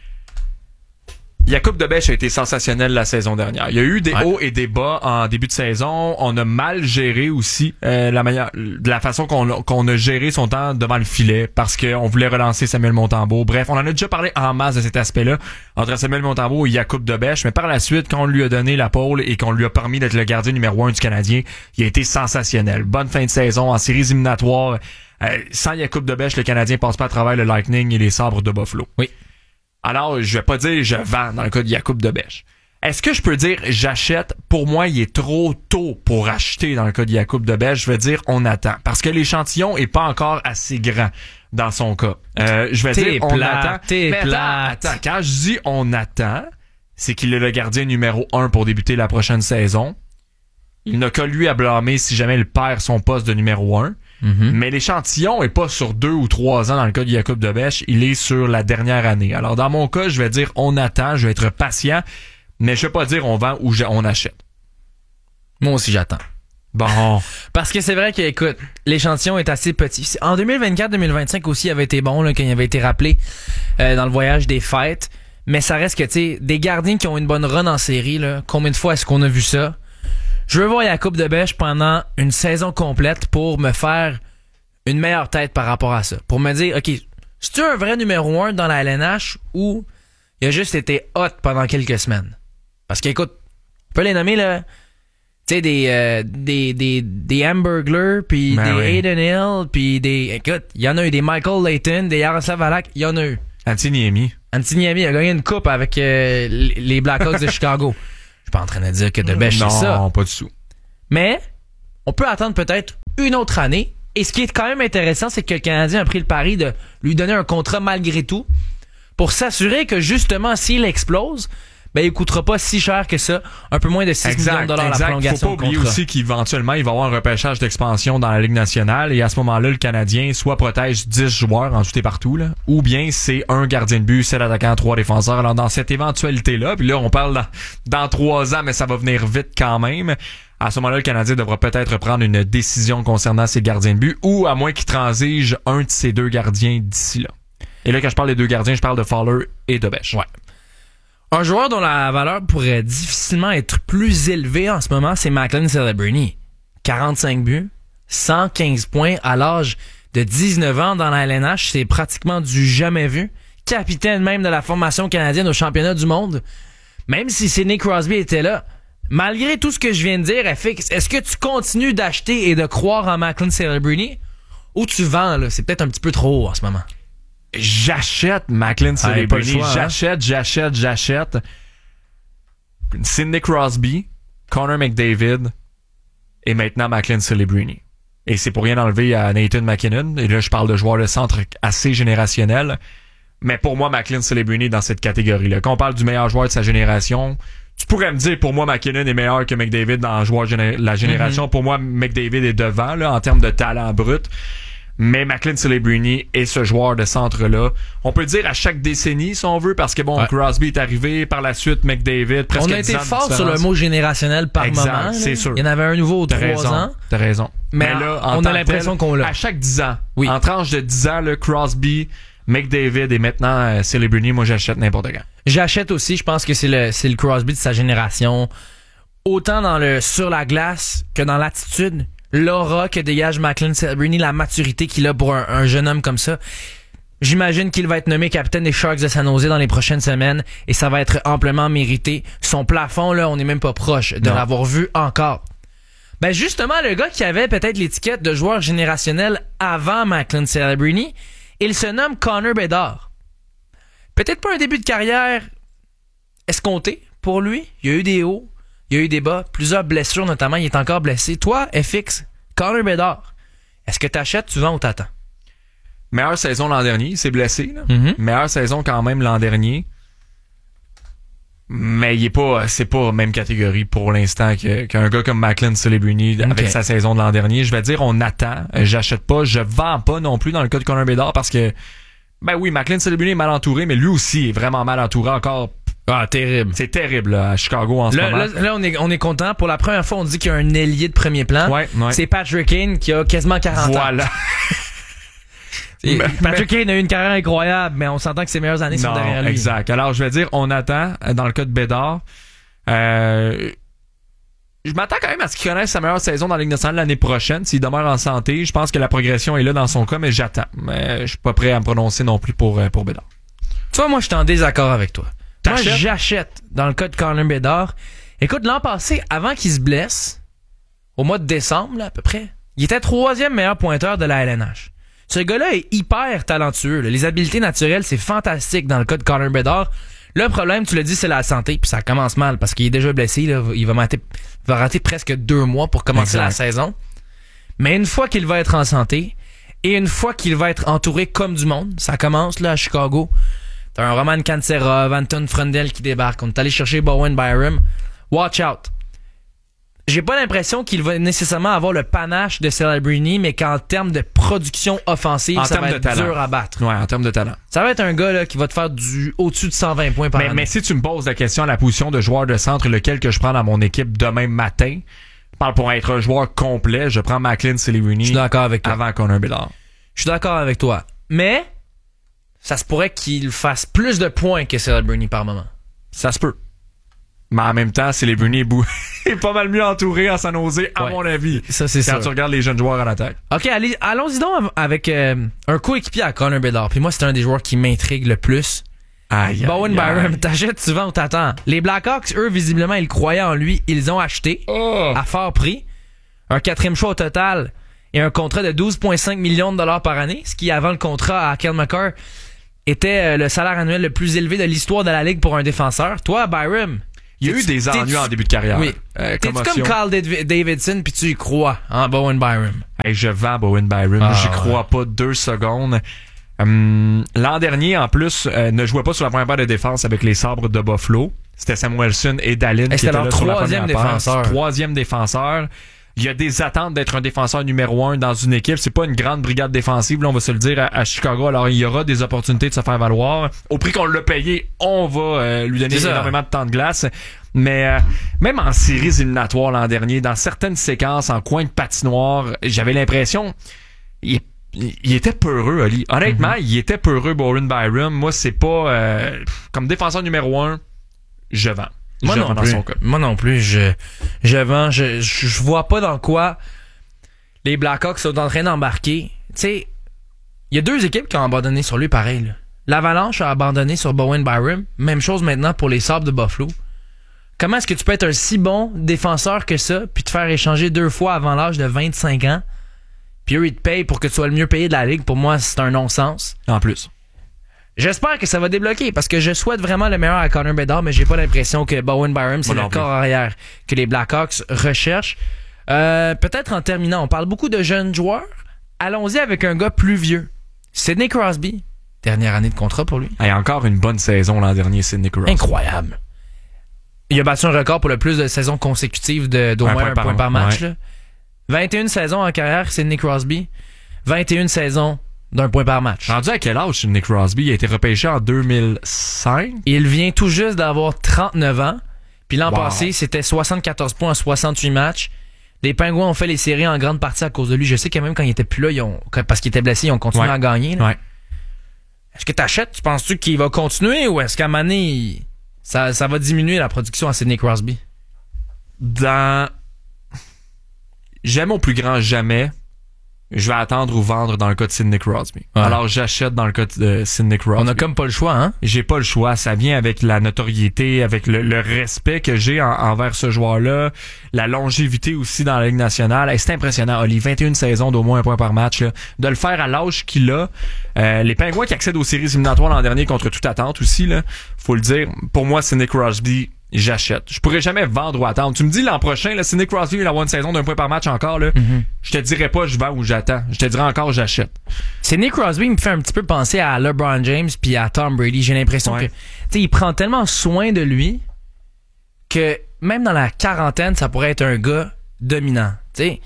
Jacob Debèche a été sensationnel la saison dernière. Il y a eu des ouais. hauts et des bas en début de saison. On a mal géré aussi euh, la manière, de la façon qu'on, qu'on a géré son temps devant le filet parce qu'on voulait relancer Samuel Montembeault. Bref, on en a déjà parlé en masse de cet aspect-là entre Samuel Montembeault et Jacob Debèche. Mais par la suite, quand on lui a donné la pôle et qu'on lui a permis d'être le gardien numéro un du Canadien, il a été sensationnel. Bonne fin de saison en séries éliminatoires. Euh, sans Jacob Debèche, le Canadien passe pas à travers le Lightning et les Sabres de Buffalo. Oui. Alors, je vais pas dire je vends dans le cas de Jacob Debèche. Est-ce que je peux dire j'achète? Pour moi, il est trop tôt pour acheter dans le cas de Jacob Debèche. Je vais dire on attend. Parce que l'échantillon est pas encore assez grand dans son cas. Euh, je vais t'es dire on plate, attend. T'es Mais plate. attends, attends, quand je dis on attend, c'est qu'il est le gardien numéro un pour débuter la prochaine saison. Il n'a que lui à blâmer si jamais il perd son poste de numéro un. Mm-hmm. Mais l'échantillon est pas sur deux ou trois ans dans le cas de Jacob Debèche, il est sur la dernière année. Alors dans mon cas, je vais dire on attend, je vais être patient, mais je vais pas dire on vend ou je, on achète. Moi aussi j'attends. Bon. Parce que c'est vrai que, écoute, l'échantillon est assez petit. En deux mille vingt-quatre deux mille vingt-cinq aussi, il avait été bon là, quand il avait été rappelé euh, dans le voyage des fêtes. Mais ça reste que, tu sais, des gardiens qui ont une bonne run en série, là, combien de fois est-ce qu'on a vu ça? Je veux voir Jacob Debèche pendant une saison complète pour me faire une meilleure tête par rapport à ça. Pour me dire, OK, c'est-tu un vrai numéro un dans la L N H ou il a juste été hot pendant quelques semaines? Parce qu'écoute, on peut les nommer, là, Tu sais, des, euh, des, des, des Hamburglar, puis Ben des oui. Aiden Hill, puis des... Écoute, il y en a eu des Michael Layton, des Yaroslav Halak, il y en a eu. Antiniemi. Antiniemi a gagné une coupe avec euh, les Blackhawks de Chicago. Je suis pas en train de dire que de bêcher ça. Non, pas du tout. Mais on peut attendre peut-être une autre année. Et ce qui est quand même intéressant, c'est que le Canadien a pris le pari de lui donner un contrat malgré tout pour s'assurer que justement, s'il explose, ben il coûtera pas si cher que ça, un peu moins de six millions de dollars la prolongation Faut pas de oublier contrat. aussi qu'éventuellement, il va y avoir un repêchage d'expansion dans la Ligue nationale et à ce moment-là, le Canadien soit protège dix joueurs en tout et partout, là, ou bien c'est un gardien de but, sept attaquants, trois défenseurs. Alors dans cette éventualité-là, puis là, on parle dans, dans trois ans, mais ça va venir vite quand même. À ce moment-là, le Canadien devra peut-être prendre une décision concernant ses gardiens de but ou à moins qu'il transige un de ses deux gardiens d'ici là. Et là, quand je parle des deux gardiens, je parle de Fowler et de Bech. Ouais. Un joueur dont la valeur pourrait difficilement être plus élevée en ce moment, c'est Macklin Celebrini. quarante-cinq buts, cent quinze points à l'âge de dix-neuf ans dans la L N H. C'est pratiquement du jamais vu. Capitaine même de la formation canadienne au championnat du monde. Même si Sidney Crosby était là, malgré tout ce que je viens de dire, F X, est-ce que tu continues d'acheter et de croire en Macklin Celebrini ou tu vends, là? C'est peut-être un petit peu trop haut en ce moment. J'achète Macklin Ah, y a pas le Celebrini. choix, hein? J'achète, j'achète, j'achète. Sidney Crosby, Connor McDavid et maintenant Macklin Celebrini. Et c'est pour rien enlever à Nathan McKinnon. Et là, je parle de joueurs de centre assez générationnels. Mais pour moi, Macklin Celebrini est dans cette catégorie-là. Quand on parle du meilleur joueur de sa génération, tu pourrais me dire, pour moi, McKinnon est meilleur que McDavid dans le joueur géné- la génération. Mm-hmm. Pour moi, McDavid est devant là, en termes de talent brut. Mais Macklin Celebrini est ce joueur de centre-là. On peut dire à chaque décennie, si on veut, parce que bon, ouais. Crosby est arrivé, par la suite McDavid, presque On a été dix ans de fort sur différence. le mot générationnel par Exact, moment. c'est là. sûr. Il y en avait un nouveau aux T'as trois raison, ans. T'as raison. Mais, Mais là, en on tant a que l'impression tel, qu'on l'a. À chaque dix ans, Oui. en tranche de dix ans, le Crosby, McDavid et maintenant euh, Celebrini, moi j'achète n'importe quand. J'achète aussi, je pense que c'est le, c'est le Crosby de sa génération. Autant dans le sur la glace que dans l'attitude, l'aura que dégage Macklin Celebrini, la maturité qu'il a pour un, un jeune homme comme ça. J'imagine qu'il va être nommé capitaine des Sharks de San Jose dans les prochaines semaines et ça va être amplement mérité. Son plafond, là, on n'est même pas proche de Non. l'avoir vu encore. Ben justement, le gars qui avait peut-être l'étiquette de joueur générationnel avant Macklin Celebrini, il se nomme Connor Bedard. Peut-être pas un début de carrière escompté pour lui. Il y a eu des hauts, il y a eu des bas, plusieurs blessures notamment, il est encore blessé. Toi, F X, Connor Bedard, est-ce que t'achètes, tu vends ou t'attends? Meilleure saison l'an dernier, il s'est blessé. Là. Mm-hmm. Meilleure saison quand même l'an dernier. Mais il est pas, c'est pas même catégorie pour l'instant que, qu'un gars comme Macklin Celebrini avec Okay. sa saison de l'an dernier. Je vais dire, on attend. Euh, J'achète pas, je vends pas non plus dans le cas de Connor Bedard parce que, ben oui, Macklin Celebrini est mal entouré, mais lui aussi est vraiment mal entouré encore. Ah, terrible. C'est terrible là, à Chicago en ce Là, moment. là, là, on est, on est content. Pour la première fois, on dit qu'il y a un ailier de premier plan. Ouais, ouais. C'est Patrick Kane qui a quasiment quarante ans. Voilà. Et Mais- Patrick Kane a eu une carrière incroyable, mais on s'entend que ses meilleures années sont Non, derrière lui. exact. Alors, je vais dire, on attend, euh, dans le cas de Bédard. Euh, je m'attends quand même à ce qu'il connaisse sa meilleure saison dans la Ligue nationale l'année prochaine. S'il demeure en santé, je pense que la progression est là dans son cas, mais j'attends. Mais je suis pas prêt à me prononcer non plus pour, euh, pour Bédard. Tu vois, moi, je suis en désaccord avec toi. Moi, T'achètes? j'achète dans le cas de Connor Bedard. Écoute, l'an passé, avant qu'il se blesse, au mois de décembre, là, à peu près, il était troisième meilleur pointeur de la L N H. Ce gars-là est hyper talentueux. Là. Les habiletés naturelles, c'est fantastique dans le cas de Connor Bedard. Le problème, tu l'as dit, c'est la santé, puis ça commence mal parce qu'il est déjà blessé. Là. Il va rater, va rater presque deux mois pour commencer Exact. la saison. Mais une fois qu'il va être en santé et une fois qu'il va être entouré comme du monde, ça commence là à Chicago. T'as un Roman Kanserov, Anton Frundel qui débarque. On est allé chercher Bowen Byram. Watch out. J'ai pas l'impression qu'il va nécessairement avoir le panache de Celebrini, mais qu'en termes de production offensive, En ça termes va de être talent. dur à battre. Ouais, en termes de talent. Ça va être un gars là, qui va te faire du au-dessus de cent vingt points par Mais, année. mais si tu me poses la question à la position de joueur de centre, lequel que je prends dans mon équipe demain matin, je parle pour être un joueur complet, je prends Macklin Je Celebrini suis d'accord avec toi. avant Connor Bedard. Je suis d'accord avec toi. Mais ça se pourrait qu'il fasse plus de points que Celebrini par moment. Ça se peut. Mais en même temps, Celebrini est, bou- est pas mal mieux entouré à San Jose, à Ouais. mon avis. Ça, c'est Quand sûr. tu regardes les jeunes joueurs à l'attaque. OK, allez, allons-y donc avec euh, un coéquipier à Connor Bedard. Puis moi, c'est un des joueurs qui m'intrigue le plus. Aïe, Bowen aïe, Byram, aïe. t'achètes, tu vends ou t'attends. Les Blackhawks, eux, visiblement, ils croyaient en lui. Ils ont acheté Oh. à fort prix un quatrième choix au total et un contrat de douze virgule cinq millions de dollars par année, ce qui, avant le contrat à Kyle McCarr, était le salaire annuel le plus élevé de l'histoire de la Ligue pour un défenseur. Toi, Byram... Il y a eu des ennuis en début de carrière. Oui. Euh, T'es-tu commotion. comme Kyle Dav- Davidson puis tu y crois en Bowen Byram? Hey, je vends Bowen Byram. Ah, J'y ouais. crois pas deux secondes. Hum, l'an dernier, en plus, euh, ne jouait pas sur la première paire de défense avec les Sabres de Buffalo. C'était Samuelson et Dallin qui c'était étaient leur là sur la troisième première paire. défenseur. Troisième défenseur. Il y a des attentes d'être un défenseur numéro un dans une équipe. C'est pas une grande brigade défensive, là, on va se le dire, à, à Chicago. Alors, il y aura des opportunités de se faire valoir. Au prix qu'on l'a payé, on va euh, lui donner C'est ça. énormément de temps de glace. Mais euh, même en séries éliminatoires l'an dernier, dans certaines séquences, en coin de patinoire, j'avais l'impression... Il, il était peureux, Ali. Honnêtement, Mm-hmm. il était peureux, Bowen Byram. Moi, c'est pas... euh, comme défenseur numéro un, je vends. Moi je non vends dans plus. son cas. Moi non plus. Je, je vends. Je, je, je vois pas dans quoi les Blackhawks sont en train d'embarquer. Tu sais, il y a deux équipes qui ont abandonné sur lui pareil. là. L'Avalanche a abandonné sur Bowen Byram. Même chose maintenant pour les Sabres de Buffalo. Comment est-ce que tu peux être un si bon défenseur que ça, puis te faire échanger deux fois avant l'âge de vingt-cinq ans, puis eux, ils te payent pour que tu sois le mieux payé de la Ligue? Pour moi, c'est un non-sens. En plus. J'espère que ça va débloquer parce que je souhaite vraiment le meilleur à Connor Bedard, mais j'ai pas l'impression que Bowen Byram, c'est Moi le non plus. corps arrière que les Blackhawks recherchent. Euh, peut-être en terminant, on parle beaucoup de jeunes joueurs. Allons-y avec un gars plus vieux. Sidney Crosby. Dernière année de contrat pour lui. Hey, encore une bonne saison l'an dernier, Sidney Crosby. Incroyable. Il a battu un record pour le plus de saisons consécutives de, d'au Un moins point un par- point par match. ouais. là. vingt et une saisons en carrière, Sidney Crosby. vingt et une saisons d'un point par match. Rendu à quel âge, Sidney Crosby? Il a été repêché en deux mille cinq. Il vient tout juste d'avoir trente-neuf ans. Puis l'an Wow. passé, c'était soixante-quatorze points en soixante-huit matchs. Les Pingouins ont fait les séries en grande partie à cause de lui. Je sais que même quand il était plus là, ils ont, parce qu'il était blessé, ils ont continué Ouais. à gagner. là. Ouais. Est-ce que t'achètes? Tu penses-tu qu'il va continuer ou est-ce qu'à un moment donné, il- ça, ça va diminuer la production à Sidney Crosby? Dans... Jamais au plus grand jamais, je vais attendre ou vendre dans le cas de Sidney Crosby. Ouais. Alors, j'achète dans le cas de Sidney Crosby. On a comme pas le choix, hein? J'ai pas le choix. Ça vient avec la notoriété, avec le, le respect que j'ai en- envers ce joueur-là, la longévité aussi dans la Ligue nationale. Hey, c'est impressionnant, Oli. vingt et une saisons d'au moins un point par match. Là. De le faire à l'âge qu'il a. Euh, les Pingouins qui accèdent aux séries éliminatoires l'an dernier contre toute attente aussi, là, faut le dire. Pour moi, Sidney Crosby, j'achète. Je pourrais jamais vendre ou attendre. Tu me dis l'an prochain, là, Sidney Crosby il va avoir une saison d'un point par match encore. Là, Mm-hmm. je te dirais pas je vends ou j'attends. Je te dirais encore j'achète. Sidney Crosby me fait un petit peu penser à LeBron James puis à Tom Brady. J'ai l'impression Ouais. que, tu sais, il prend tellement soin de lui que même dans la quarantaine, ça pourrait être un gars dominant. Tu sais,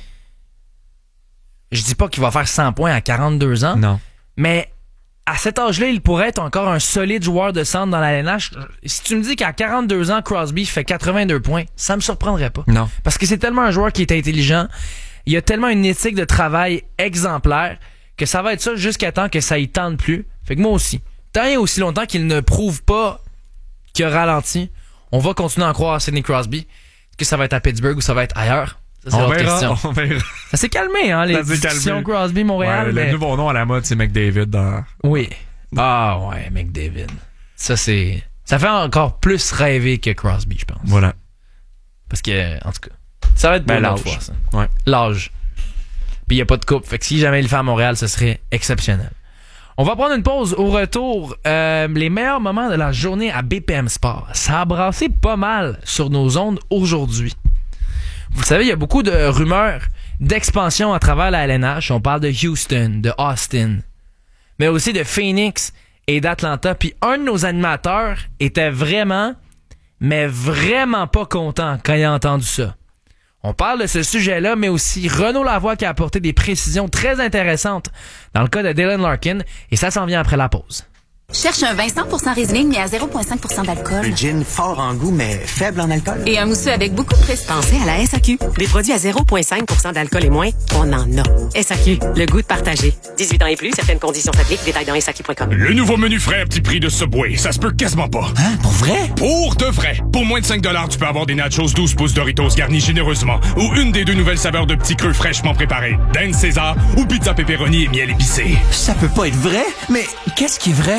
je dis pas qu'il va faire cent points à quarante-deux ans, Non. mais à cet âge-là, il pourrait être encore un solide joueur de centre dans la L N H. Si tu me dis qu'à quarante-deux ans, Crosby fait quatre-vingt-deux points, ça me surprendrait pas. Non. Parce que c'est tellement un joueur qui est intelligent, il a tellement une éthique de travail exemplaire que ça va être ça jusqu'à temps que ça y tente plus. Fait que moi aussi, tant et aussi longtemps qu'il ne prouve pas qu'il a ralenti, on va continuer à en croire à Sidney Crosby. Est-ce que ça va être à Pittsburgh ou ça va être ailleurs? Ça, c'est On l'autre verra, question. on verra. Ça s'est calmé, hein, les Ça s'est discussions calmé. Crosby Montréal. Ouais, mais... Le nouveau nom à la mode, c'est McDavid dans... Oui. Ah ouais, McDavid. Ça, c'est... Ça fait encore plus rêver que Crosby, je pense. Voilà. Parce que, en tout cas, ça va être pour Ben, une autre l'âge. fois, ça. Ouais. L'âge. Puis il n'y a pas de coupe. Fait que si jamais il le fait à Montréal, ce serait exceptionnel. On va prendre une pause. Au retour, euh, les meilleurs moments de la journée à B P M Sport. Ça a brassé pas mal sur nos ondes aujourd'hui. Vous savez, il y a beaucoup de rumeurs d'expansion à travers la L N H. On parle de Houston, de Austin, mais aussi de Phoenix et d'Atlanta. Puis un de nos animateurs était vraiment, mais vraiment pas content quand il a entendu ça. On parle de ce sujet-là, mais aussi Renaud Lavoie qui a apporté des précisions très intéressantes dans le cas de Dylan Larkin, et ça s'en vient après la pause. Cherche un vin cent pour cent Riesling, mais à zéro virgule cinq pour cent d'alcool. Un gin fort en goût, mais faible en alcool. Et un mousseux avec beaucoup de prestige. Pensez à la S A Q. Des produits à zéro virgule cinq pour cent d'alcool et moins, on en a. S A Q, le goût de partager. dix-huit ans et plus, certaines conditions s'appliquent. Détails dans S A Q point com. Le nouveau menu frais à petit prix de Subway, ça se peut quasiment pas. Hein? Pour vrai? Pour de vrai. Pour moins de cinq dollars, tu peux avoir des nachos douze pouces Doritos garnis généreusement ou une des deux nouvelles saveurs de petits creux fraîchement préparés. Dinde César ou pizza pepperoni et miel épicé. Ça peut pas être vrai? Mais qu'est-ce qui est vrai?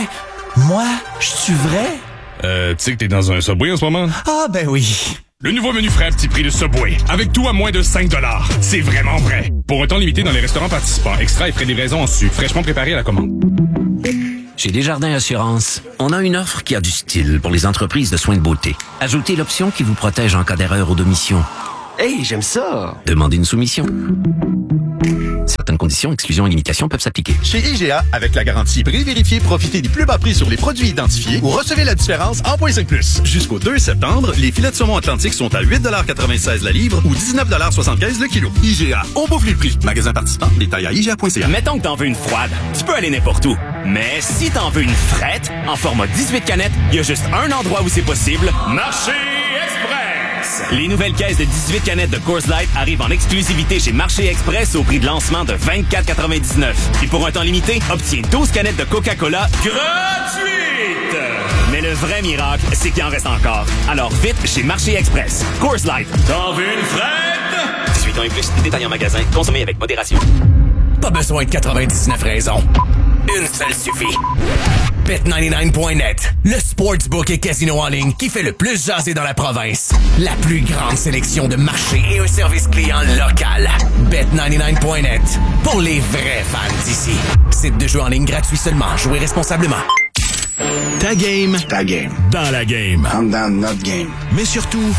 Moi? Je suis vrai? Euh, tu sais que t'es dans un Subway en ce moment? Ah, ben oui. Le nouveau menu frais à petit prix de Subway. Avec tout à moins de cinq dollars. C'est vraiment vrai. Pour un temps limité dans les restaurants participants. Extra et frais de livraison en sucre. Fraîchement préparé à la commande. Chez Desjardins Assurance, on a une offre qui a du style pour les entreprises de soins de beauté. Ajoutez l'option qui vous protège en cas d'erreur ou d'omission. Hey, j'aime ça! Demandez une soumission. Certaines conditions, exclusions et limitations peuvent s'appliquer. Chez I G A, avec la garantie prix vérifié, profitez des plus bas prix sur les produits identifiés ou recevez la différence en point cinq plus. Jusqu'au deux septembre, les filets de saumon Atlantique sont à huit quatre-vingt-seize la livre ou dix-neuf soixante-quinze le kilo. I G A, on bouffe les prix. Magasin participant, détail à I G A point C A. Mettons que t'en veux une froide, tu peux aller n'importe où. Mais si t'en veux une frette, en format dix-huit canettes, il y a juste un endroit où c'est possible. Marché Express! Les nouvelles caisses de dix-huit canettes de Coors Light arrivent en exclusivité chez Marché Express au prix de lancement de vingt-quatre quatre-vingt-dix-neuf. Et pour un temps limité, obtiens douze canettes de Coca-Cola gratuites! Mais le vrai miracle, c'est qu'il en reste encore. Alors vite chez Marché Express. Coors Light. T'en veux une frette? dix-huit ans et plus, détail en magasin. Consommez avec modération. Pas besoin de quatre-vingt-dix-neuf raisons. Une seule suffit. Bet quatre-vingt-dix-neuf point net, le sportsbook et casino en ligne qui fait le plus jaser dans la province. La plus grande sélection de marchés et un service client local. Bet quatre-vingt-dix-neuf point net, pour les vrais fans d'ici. Site de jeu en ligne gratuit seulement. Jouez responsablement. Ta game. Ta game. Dans la game. I'm down notre game. Mais surtout,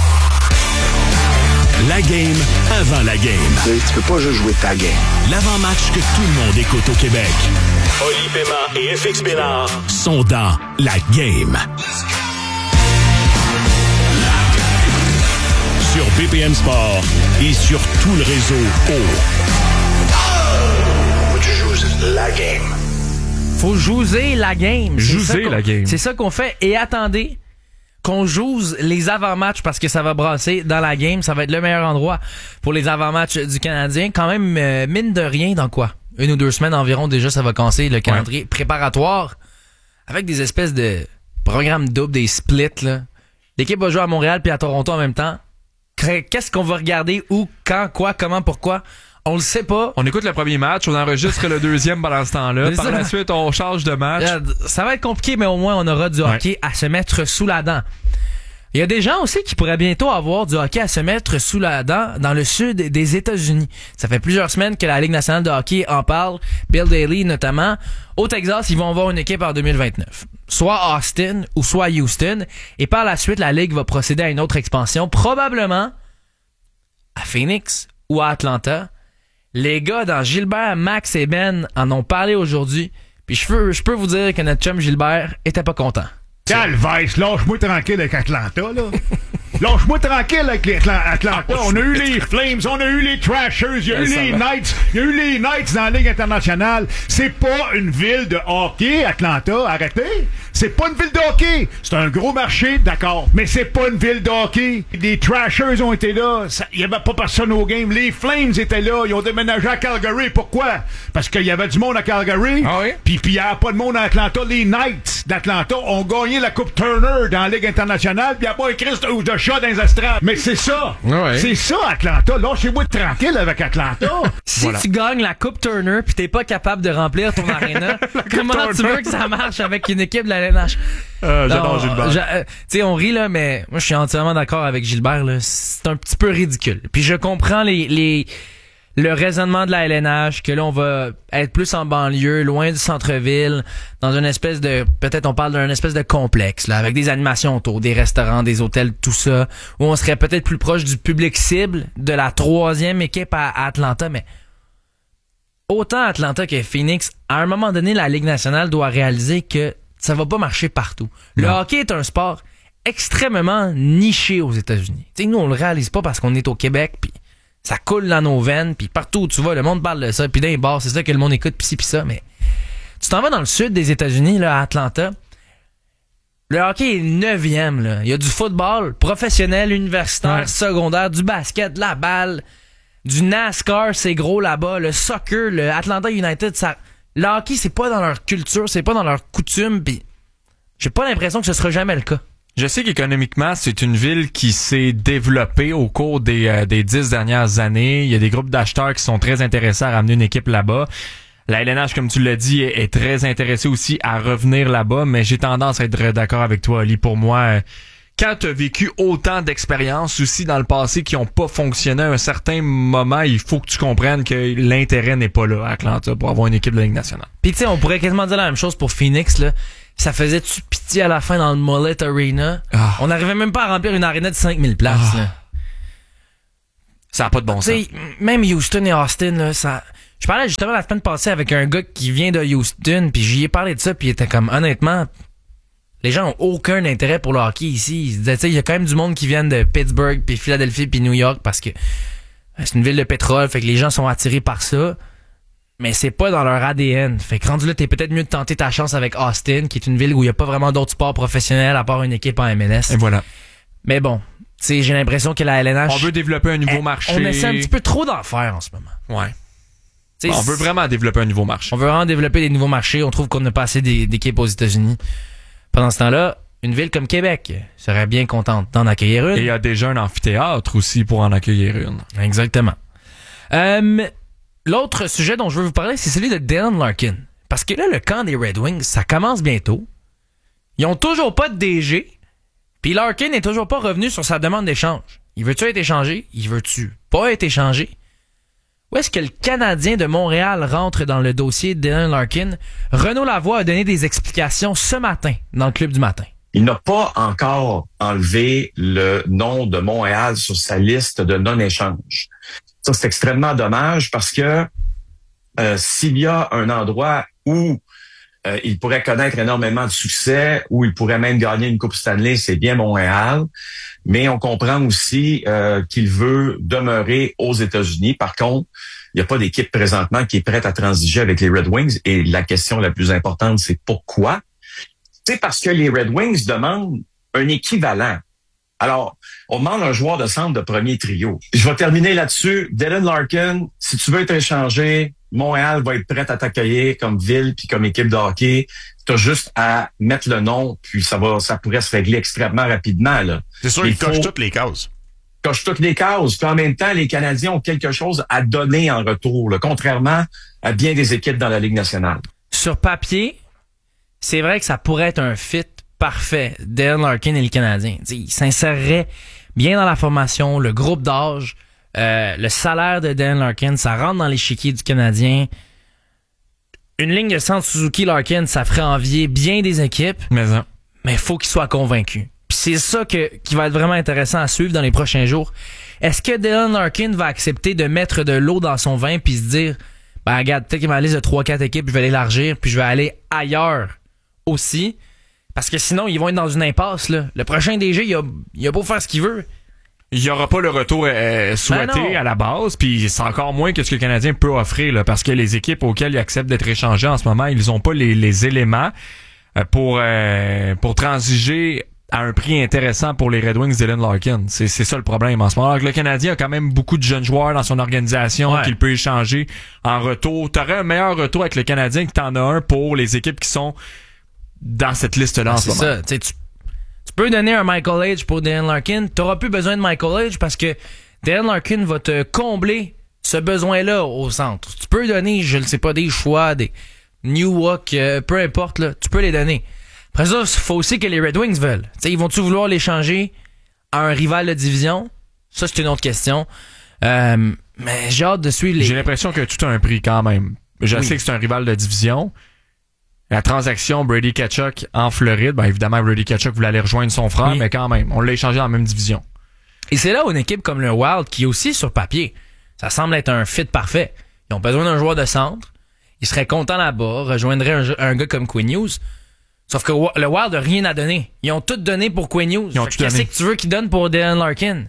la game avant la game. Tu sais, tu peux pas juste jouer ta game. L'avant-match que tout le monde écoute au Québec. Oli Pema et F X Bénard sont dans la game. Sur B P M Sport et sur tout le réseau O. Faut que tu joues la game. Faut jouer la game. Jouer la game. C'est ça qu'on fait. Et attendez qu'on joue les avant-matchs parce que ça va brasser dans la game. Ça va être le meilleur endroit pour les avant-matchs du Canadien. Quand même, euh, mine de rien, dans quoi? Une ou deux semaines environ, déjà, ça va casser le calendrier ouais. préparatoire avec des espèces de programmes doubles, des splits, là. L'équipe va jouer à Montréal puis à Toronto en même temps. Qu'est-ce qu'on va regarder? Où? Quand? Quoi? Comment? Pourquoi? On le sait pas. On écoute le premier match, on enregistre le deuxième pendant ce temps-là. Par la suite, on change de match. Ça va être compliqué, mais au moins, on aura du hockey ouais. à se mettre sous la dent. Il y a des gens aussi qui pourraient bientôt avoir du hockey à se mettre sous la dent dans le sud des États-Unis. Ça fait plusieurs semaines que la Ligue nationale de hockey en parle. Bill Daly, notamment. Au Texas, ils vont avoir une équipe en deux mille vingt-neuf. Soit Austin ou soit Houston. Et par la suite, la Ligue va procéder à une autre expansion. Probablement à Phoenix ou à Atlanta. Les gars dans Gilbert, Max et Ben en ont parlé aujourd'hui. Puis je peux, je peux vous dire que notre chum Gilbert était pas content. Calvaise, lâche-moi tranquille avec Atlanta, là. Lâche-moi tranquille avec les Atlanta. Ah, on a eu les Flames, on a eu les Trashers, il y a eu les Knights, il y a eu les Knights dans la Ligue internationale. C'est pas une ville de hockey, Atlanta. Arrêtez. C'est pas une ville de hockey. C'est un gros marché, d'accord. Mais c'est pas une ville de hockey. Les Trashers ont été là. Il y avait pas personne au game. Les Flames étaient là. Ils ont déménagé à Calgary. Pourquoi? Parce qu'il y avait du monde à Calgary. Ah oui? Puis il y avait pas de monde à Atlanta. Les Knights d'Atlanta ont gagné la Coupe Turner dans la Ligue internationale. Puis il n'y a pas un Christ ou de chat dans les estrades. Mais c'est ça. Ouais. C'est ça, Atlanta. Lâchez-moi tranquille avec Atlanta. Si voilà. tu gagnes la Coupe Turner puis t'es pas capable de remplir ton aréna, comment Turner. Tu veux que ça marche avec une équipe de la L N H? Euh, j'adore non, Gilbert. Euh, tu sais, on rit, là, mais moi, je suis entièrement d'accord avec Gilbert, là. C'est un petit peu ridicule. Puis je comprends les, les, le raisonnement de la L N H, que là, on va être plus en banlieue, loin du centre-ville, dans une espèce de, peut-être on parle d'un espèce de complexe, là, avec des animations autour, des restaurants, des hôtels, tout ça, où on serait peut-être plus proche du public cible de la troisième équipe à, à Atlanta, mais autant Atlanta que Phoenix, à un moment donné, la Ligue nationale doit réaliser que ça va pas marcher partout. Le non. hockey est un sport extrêmement niché aux États-Unis. T'sais, nous, on le réalise pas parce qu'on est au Québec, puis ça coule dans nos veines, puis partout où tu vas, le monde parle de ça, puis dans les bars, c'est ça que le monde écoute, puis ci, puis ça, mais tu t'en vas dans le sud des États-Unis, là, à Atlanta, le hockey est neuvième, là. Il y a du football professionnel, universitaire, ouais. secondaire, du basket, de la balle, du NASCAR, c'est gros là-bas, le soccer, le Atlanta United, ça... Le hockey, c'est pas dans leur culture, c'est pas dans leur coutume, pis j'ai pas l'impression que ce sera jamais le cas. Je sais qu'économiquement, c'est une ville qui s'est développée au cours des, euh, des dix dernières années. Il y a des groupes d'acheteurs qui sont très intéressés à ramener une équipe là-bas. La L N H, comme tu l'as dit, est, est très intéressée aussi à revenir là-bas, mais j'ai tendance à être d'accord avec toi, Ali. Pour moi, euh, quand tu as vécu autant d'expériences aussi dans le passé qui ont pas fonctionné à un certain moment, il faut que tu comprennes que l'intérêt n'est pas là à Atlanta pour avoir une équipe de la Ligue nationale. Puis tu sais, on pourrait quasiment dire la même chose pour Phoenix, là. Ça faisait-tu pitié à la fin dans le Mullet Arena? Ah. On n'arrivait même pas à remplir une arena de cinq mille places, ah. là. Ça n'a pas de bon sens. Même Houston et Austin, là, ça... Je parlais justement la semaine passée avec un gars qui vient de Houston, puis j'y ai parlé de ça, puis il était comme, honnêtement, les gens ont aucun intérêt pour le hockey ici. Ils se disaient, tu sais, il y a quand même du monde qui vient de Pittsburgh, puis Philadelphie, puis New York, parce que c'est une ville de pétrole, fait que les gens sont attirés par ça, mais c'est pas dans leur A D N. Fait que rendu là, t'es peut-être mieux de tenter ta chance avec Austin, qui est une ville où il y a pas vraiment d'autres sports professionnels à part une équipe en M L S. Et voilà. Mais bon, tu sais, j'ai l'impression que la L N H... On veut développer un nouveau elle, marché. On essaie un petit peu trop d'en faire en ce moment. Ouais. Bon, on veut vraiment développer un nouveau marché. On veut vraiment développer des nouveaux marchés. On trouve qu'on n'a pas assez d'équipes aux États-Unis. Pendant ce temps-là, une ville comme Québec serait bien contente d'en accueillir une. Et il y a déjà un amphithéâtre aussi pour en accueillir une. Exactement. Euh, l'autre sujet dont je veux vous parler, c'est celui de Dylan Larkin. Parce que là, le camp des Red Wings, ça commence bientôt. Ils ont toujours pas de D G. Puis Larkin n'est toujours pas revenu sur sa demande d'échange. Il veut-tu être échangé? Il veut-tu pas être échangé? Où est-ce que le Canadien de Montréal rentre dans le dossier de Dylan Larkin? Renaud Lavoie a donné des explications ce matin dans le Club du matin. Il n'a pas encore enlevé le nom de Montréal sur sa liste de non-échange. Ça, c'est extrêmement dommage parce que euh, s'il y a un endroit où euh, il pourrait connaître énormément de succès, où il pourrait même gagner une Coupe Stanley, c'est bien Montréal. Mais on comprend aussi euh, qu'il veut demeurer aux États-Unis. Par contre, il n'y a pas d'équipe présentement qui est prête à transiger avec les Red Wings. Et la question la plus importante, c'est pourquoi? C'est parce que les Red Wings demandent un équivalent. Alors, on demande un joueur de centre de premier trio. Je vais terminer là-dessus. Dylan Larkin, si tu veux être échangé, Montréal va être prête à t'accueillir comme ville puis comme équipe de hockey. Tu as juste à mettre le nom, puis ça va, ça pourrait se régler extrêmement rapidement, là. C'est sûr, il coche toutes les cases. Coche toutes les cases. Puis en même temps, les Canadiens ont quelque chose à donner en retour, là, contrairement à bien des équipes dans la Ligue nationale. Sur papier, c'est vrai que ça pourrait être un fit parfait, Dylan Larkin et le Canadien. T'sais, il s'insérerait bien dans la formation, le groupe d'âge, euh, le salaire de Dylan Larkin, ça rentre dans l'échiquier du Canadien. Une ligne de centre Suzuki-Larkin, ça ferait envier bien des équipes, mais il mais faut qu'il soit convaincu. Puis c'est ça que, qui va être vraiment intéressant à suivre dans les prochains jours. Est-ce que Dylan Larkin va accepter de mettre de l'eau dans son vin puis se dire, ben regarde, peut-être qu'il ma liste de trois quatre équipes, je vais l'élargir puis je vais aller ailleurs aussi. Parce que sinon, ils vont être dans une impasse, là. Le prochain D G, il a, il a beau faire ce qu'il veut. Il n'y aura pas le retour euh, souhaité ben à la base, puis c'est encore moins que ce que le Canadien peut offrir, là, parce que les équipes auxquelles il accepte d'être échangé en ce moment, ils n'ont pas les, les éléments euh, pour euh, pour transiger à un prix intéressant pour les Red Wings Dylan Larkin. C'est, c'est ça le problème en ce moment. Alors que le Canadien a quand même beaucoup de jeunes joueurs dans son organisation ouais. qu'il peut échanger en retour. Tu aurais un meilleur retour avec le Canadien que tu en as un pour les équipes qui sont dans cette liste-là en ce moment. C'est ça. Tu, tu peux donner un Michael Age pour Dylan Larkin. Tu n'auras plus besoin de Michael Age parce que Dylan Larkin va te combler ce besoin-là au centre. Tu peux donner, je ne sais pas, des choix, des New Walk, euh, peu importe, là, tu peux les donner. Après ça, il faut aussi que les Red Wings veulent. T'sais, ils vont-tu vouloir l'échanger à un rival de division? Ça, c'est une autre question. Euh, mais j'ai hâte de suivre les... J'ai l'impression que tout a un prix quand même. Je oui. sais que c'est un rival de division. La transaction Brady Tkachuk en Floride, ben évidemment, Brady Tkachuk voulait aller rejoindre son frère, oui. mais quand même, on l'a échangé dans la même division. Et c'est là où une équipe comme le Wild, qui est aussi sur papier, ça semble être un fit parfait. Ils ont besoin d'un joueur de centre. Ils seraient contents là-bas, rejoindraient un, un gars comme Quinn Hughes. Sauf que le Wild n'a rien à donner. Ils ont tout donné pour Quinn Hughes. Qu'est-ce que tu veux qu'ils donnent pour Dylan Larkin?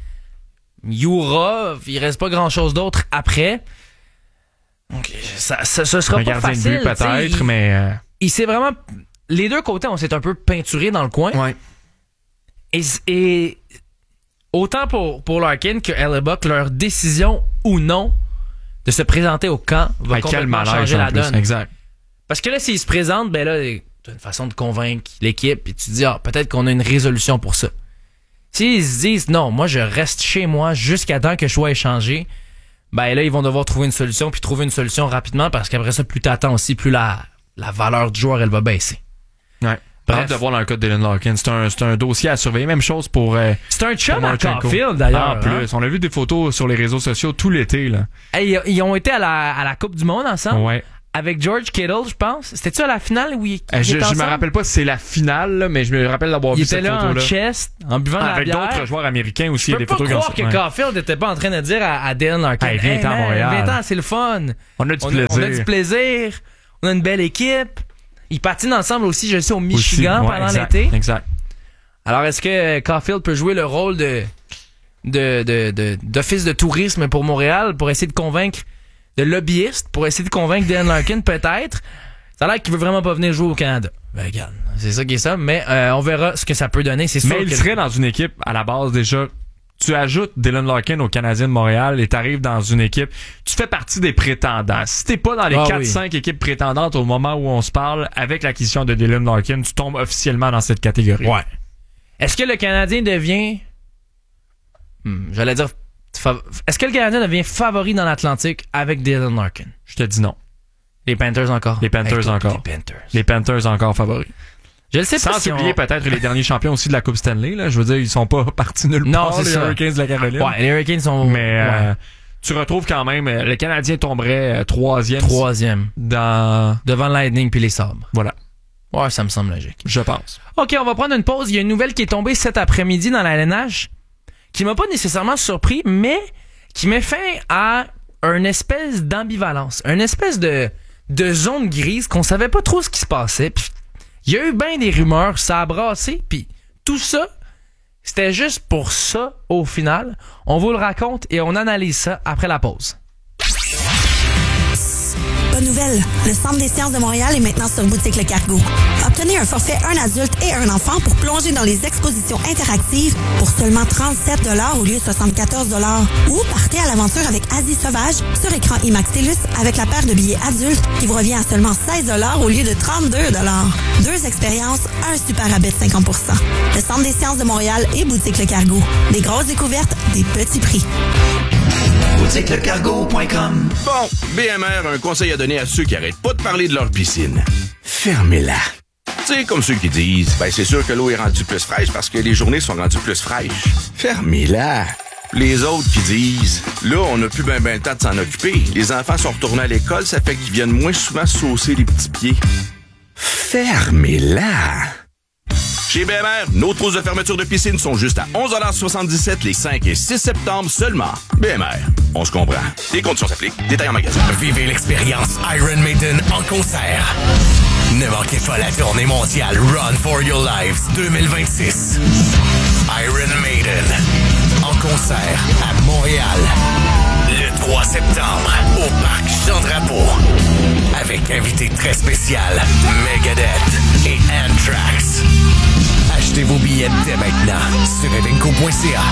Yura, il reste pas grand-chose d'autre après. Donc, ça, ça, ce sera un pas gardien facile. De but peut-être, il, mais... Euh... Il s'est vraiment... Les deux côtés, on s'est un peu peinturé dans le coin. Ouais. Et, et autant pour, pour Larkin que Hellebuck, leur décision ou non de se présenter au camp va ouais, complètement changer la donne. Exact. Parce que là, s'ils se présentent, ben là, t'as une façon de convaincre l'équipe et tu te dis, ah, peut-être qu'on a une résolution pour ça. S'ils se disent, non, moi, je reste chez moi jusqu'à temps que je sois échangé, ben là, ils vont devoir trouver une solution, puis trouver une solution rapidement, parce qu'après ça, plus t'attends aussi, plus la, la valeur du joueur, elle va baisser. Ouais. Bref, de voir dans le cas de Dylan Larkin. C'est un, c'est un dossier à surveiller. Même chose pour. Euh, c'est un chum à Caulfield, d'ailleurs. En plus, hein? On a vu des photos sur les réseaux sociaux tout l'été, là. Hey, ils ont été à la, à la Coupe du Monde ensemble. Ouais. Avec George Kittle, je pense. C'était-tu à la finale où il, euh, il je, était je me rappelle pas si c'est la finale, là, mais je me rappelle d'avoir il vu était cette là photo-là. En chest, en buvant ah, de la bière. Avec d'autres joueurs américains aussi. Je peux il y a des pas photos croire comme que ça. Caulfield n'était pas en train de dire à, à Dylan Larkin, hey, viens hey, à Montréal. Viens-t'en, c'est le fun. On a du on plaisir. A, on a du plaisir. On a une belle équipe. Ils patinent ensemble aussi, je sais, au Michigan ouais, pendant exact, l'été. Exact. Alors, est-ce que Caulfield peut jouer le rôle de, de, de, de, d'office de tourisme pour Montréal pour essayer de convaincre, de lobbyiste, pour essayer de convaincre Dylan Larkin, peut-être? Ça a l'air qu'il veut vraiment pas venir jouer au Canada. Ben, regarde, c'est ça qui est ça, mais euh, on verra ce que ça peut donner. C'est sûr mais il que... serait dans une équipe, à la base, déjà. Tu ajoutes Dylan Larkin au Canadien de Montréal et t'arrives dans une équipe. Tu fais partie des prétendants. Si t'es pas dans les ah, quatre oui. cinq équipes prétendantes au moment où on se parle, avec l'acquisition de Dylan Larkin, tu tombes officiellement dans cette catégorie. Ouais. Est-ce que le Canadien devient... Hmm, j'allais dire... Fav... Est-ce que le Canadien devient favori dans l'Atlantique avec Dylan Larkin? Je te dis non. Les Panthers encore? Les Panthers hey, encore. Les Panthers. Les Panthers encore favoris. Je le sais pas. Sans si oublier on... peut-être les derniers champions aussi de la Coupe Stanley. Là. Je veux dire, ils sont pas partis nulle non, part, c'est les ça. Hurricanes de la Caroline. Ouais, les Hurricanes sont... Mais ouais. euh, tu retrouves quand même... Le Canadien tomberait euh, troisième. Troisième. Dans... Devant Lightning puis les Sabres. Voilà. Ouais, ça me semble logique. Je pense. OK, on va prendre une pause. Il y a une nouvelle qui est tombée cet après-midi dans la L N H qui m'a pas nécessairement surpris, mais qui met fin à une espèce d'ambivalence, une espèce de, de zone grise qu'on savait pas trop ce qui se passait. Puis il y a eu bien des rumeurs, ça a brassé, puis tout ça, c'était juste pour ça au final. On vous le raconte et on analyse ça après la pause. Bonne nouvelle, le Centre des sciences de Montréal est maintenant sur Boutique Le Cargo. Obtenez un forfait un adulte et un enfant pour plonger dans les expositions interactives pour seulement trente-sept dollars au lieu de soixante-quatorze dollars. Ou partez à l'aventure avec Asie Sauvage sur écran IMAX TELUS avec la paire de billets adultes qui vous revient à seulement seize dollars au lieu de trente-deux dollars. Deux expériences, un super rabais de cinquante pour cent. Le Centre des sciences de Montréal et Boutique Le Cargo. Des grosses découvertes, des petits prix. boutique le cargo point com. Bon, B M R a un conseil à donner à ceux qui arrêtent pas de parler de leur piscine. Fermez-la. Tu sais, comme ceux qui disent, ben c'est sûr que l'eau est rendue plus fraîche parce que les journées sont rendues plus fraîches. Fermez-la. Les autres qui disent, là, on n'a plus ben ben le temps de s'en occuper. Les enfants sont retournés à l'école, ça fait qu'ils viennent moins souvent saucer les petits pieds. Fermez-la. Chez B M R, nos trousses de fermeture de piscine sont juste à onze dollars soixante-dix-sept les cinq et six septembre seulement. B M R, on se comprend. Les conditions s'appliquent. Détails en magasin. Vivez l'expérience Iron Maiden en concert. Ne manquez pas la tournée mondiale Run for Your Lives deux mille vingt-six. Iron Maiden en concert à Montréal le trois septembre au Parc Jean-Drapeau. Avec invité très spécial Megadeth et Anthrax. Achetez vos billets dès maintenant sur evenco point c a.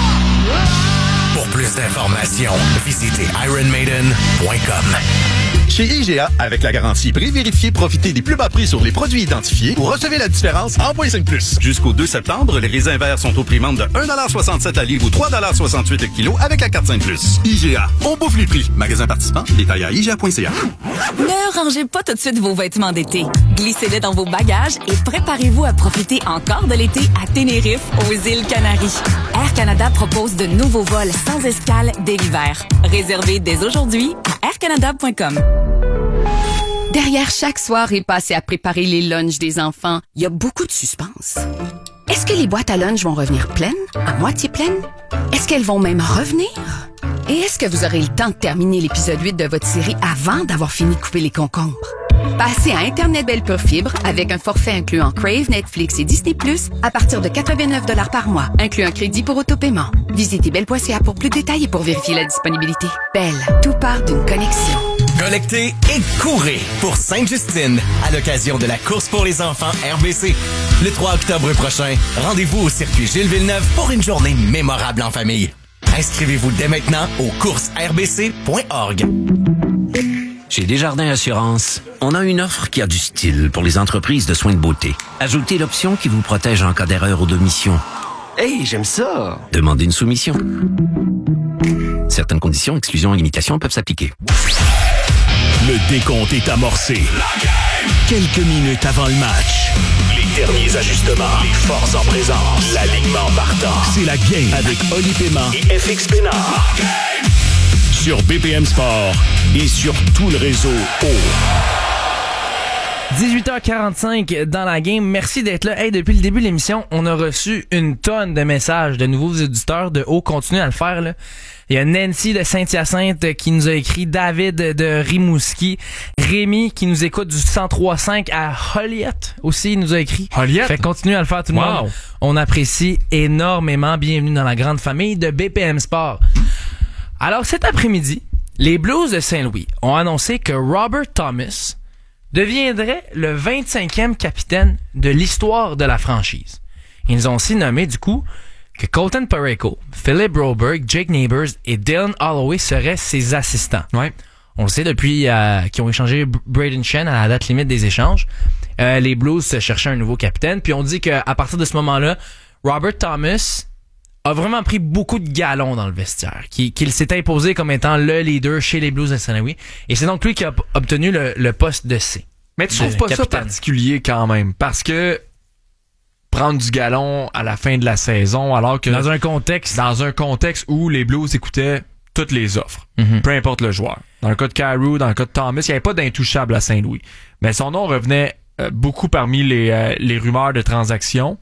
Pour plus d'informations, visitez iron maiden point com. Chez I G A, avec la garantie prix vérifié, profitez des plus bas prix sur les produits identifiés ou recevez la différence en point cinq plus. Jusqu'au deux septembre, les raisins verts sont au prix vente de un dollar soixante-sept la livre ou trois dollars soixante-huit le kilo avec la carte cinq plus. I G A, on bouffe les prix. Magasin participant, détail à I G A point C A. Ne rangez pas tout de suite vos vêtements d'été. Glissez-les dans vos bagages et préparez-vous à profiter encore de l'été à Tenerife, aux îles Canaries. Air Canada propose de nouveaux vols sans escale dès l'hiver. Réservez dès aujourd'hui à air canada point com. Derrière chaque soirée passée à préparer les lunchs des enfants, il y a beaucoup de suspense. Est-ce que les boîtes à lunch vont revenir pleines? À moitié pleines? Est-ce qu'elles vont même revenir? Et est-ce que vous aurez le temps de terminer l'épisode huit de votre série avant d'avoir fini de couper les concombres? Passez à Internet Belle Pure Fibre avec un forfait incluant Crave, Netflix et Disney plus, à partir de quatre-vingt-neuf dollars par mois, inclus un crédit pour autopaiement. Visitez belle point c a pour plus de détails et pour vérifier la disponibilité. Belle, tout part d'une connexion. Collectez et courez pour Sainte-Justine à l'occasion de la course pour les enfants R B C. Le trois octobre prochain, rendez-vous au circuit Gilles Villeneuve pour une journée mémorable en famille. Inscrivez-vous dès maintenant au courses r b c point org. Chez Desjardins Assurance, on a une offre qui a du style pour les entreprises de soins de beauté. Ajoutez l'option qui vous protège en cas d'erreur ou d'omission. Hey, j'aime ça! Demandez une soumission. Certaines conditions, exclusions et limitations peuvent s'appliquer. Le décompte est amorcé. Quelques minutes avant le match. Les derniers ajustements, les forces en présence, l'alignement partant. C'est la game avec Oli Paiement et F X Bénard. Sur B P M Sport et sur tout le réseau O. dix-huit heures quarante-cinq dans la game. Merci d'être là. Hey, depuis le début de l'émission, on a reçu une tonne de messages de nouveaux auditeurs de haut. Continuez à le faire, là. Il y a Nancy de Saint-Hyacinthe qui nous a écrit, David de Rimouski, Rémi qui nous écoute du cent trois virgule cinq à Joliette aussi, il nous a écrit. Joliette? Fait continuez à le faire tout le wow. monde. On apprécie énormément. Bienvenue dans la grande famille de B P M Sport. Alors cet après-midi, les Blues de Saint-Louis ont annoncé que Robert Thomas deviendrait le vingt-cinquième capitaine de l'histoire de la franchise. Ils ont aussi nommé du coup que Colton Parayko, Philip Broberg, Jake Neighbors et Dylan Holloway seraient ses assistants. Ouais. On le sait depuis euh, qu'ils ont échangé Braden Shen à la date limite des échanges. Euh, les Blues se cherchaient un nouveau capitaine. Puis on dit qu'à partir de ce moment-là, Robert Thomas a vraiment pris beaucoup de galons dans le vestiaire, qu'il, qu'il s'est imposé comme étant le leader chez les Blues de Saint-Louis. Et c'est donc lui qui a obtenu le, le poste de C. Mais tu trouves pas capitaine. Ça particulier quand même? Parce que prendre du galon à la fin de la saison, alors que... Dans un contexte... Dans un contexte où les Blues écoutaient toutes les offres. Mm-hmm. Peu importe le joueur. Dans le cas de Kyrou, dans le cas de Thomas, il n'y avait pas d'intouchable à Saint-Louis. Mais son nom revenait euh, beaucoup parmi les, euh, les rumeurs de transactions.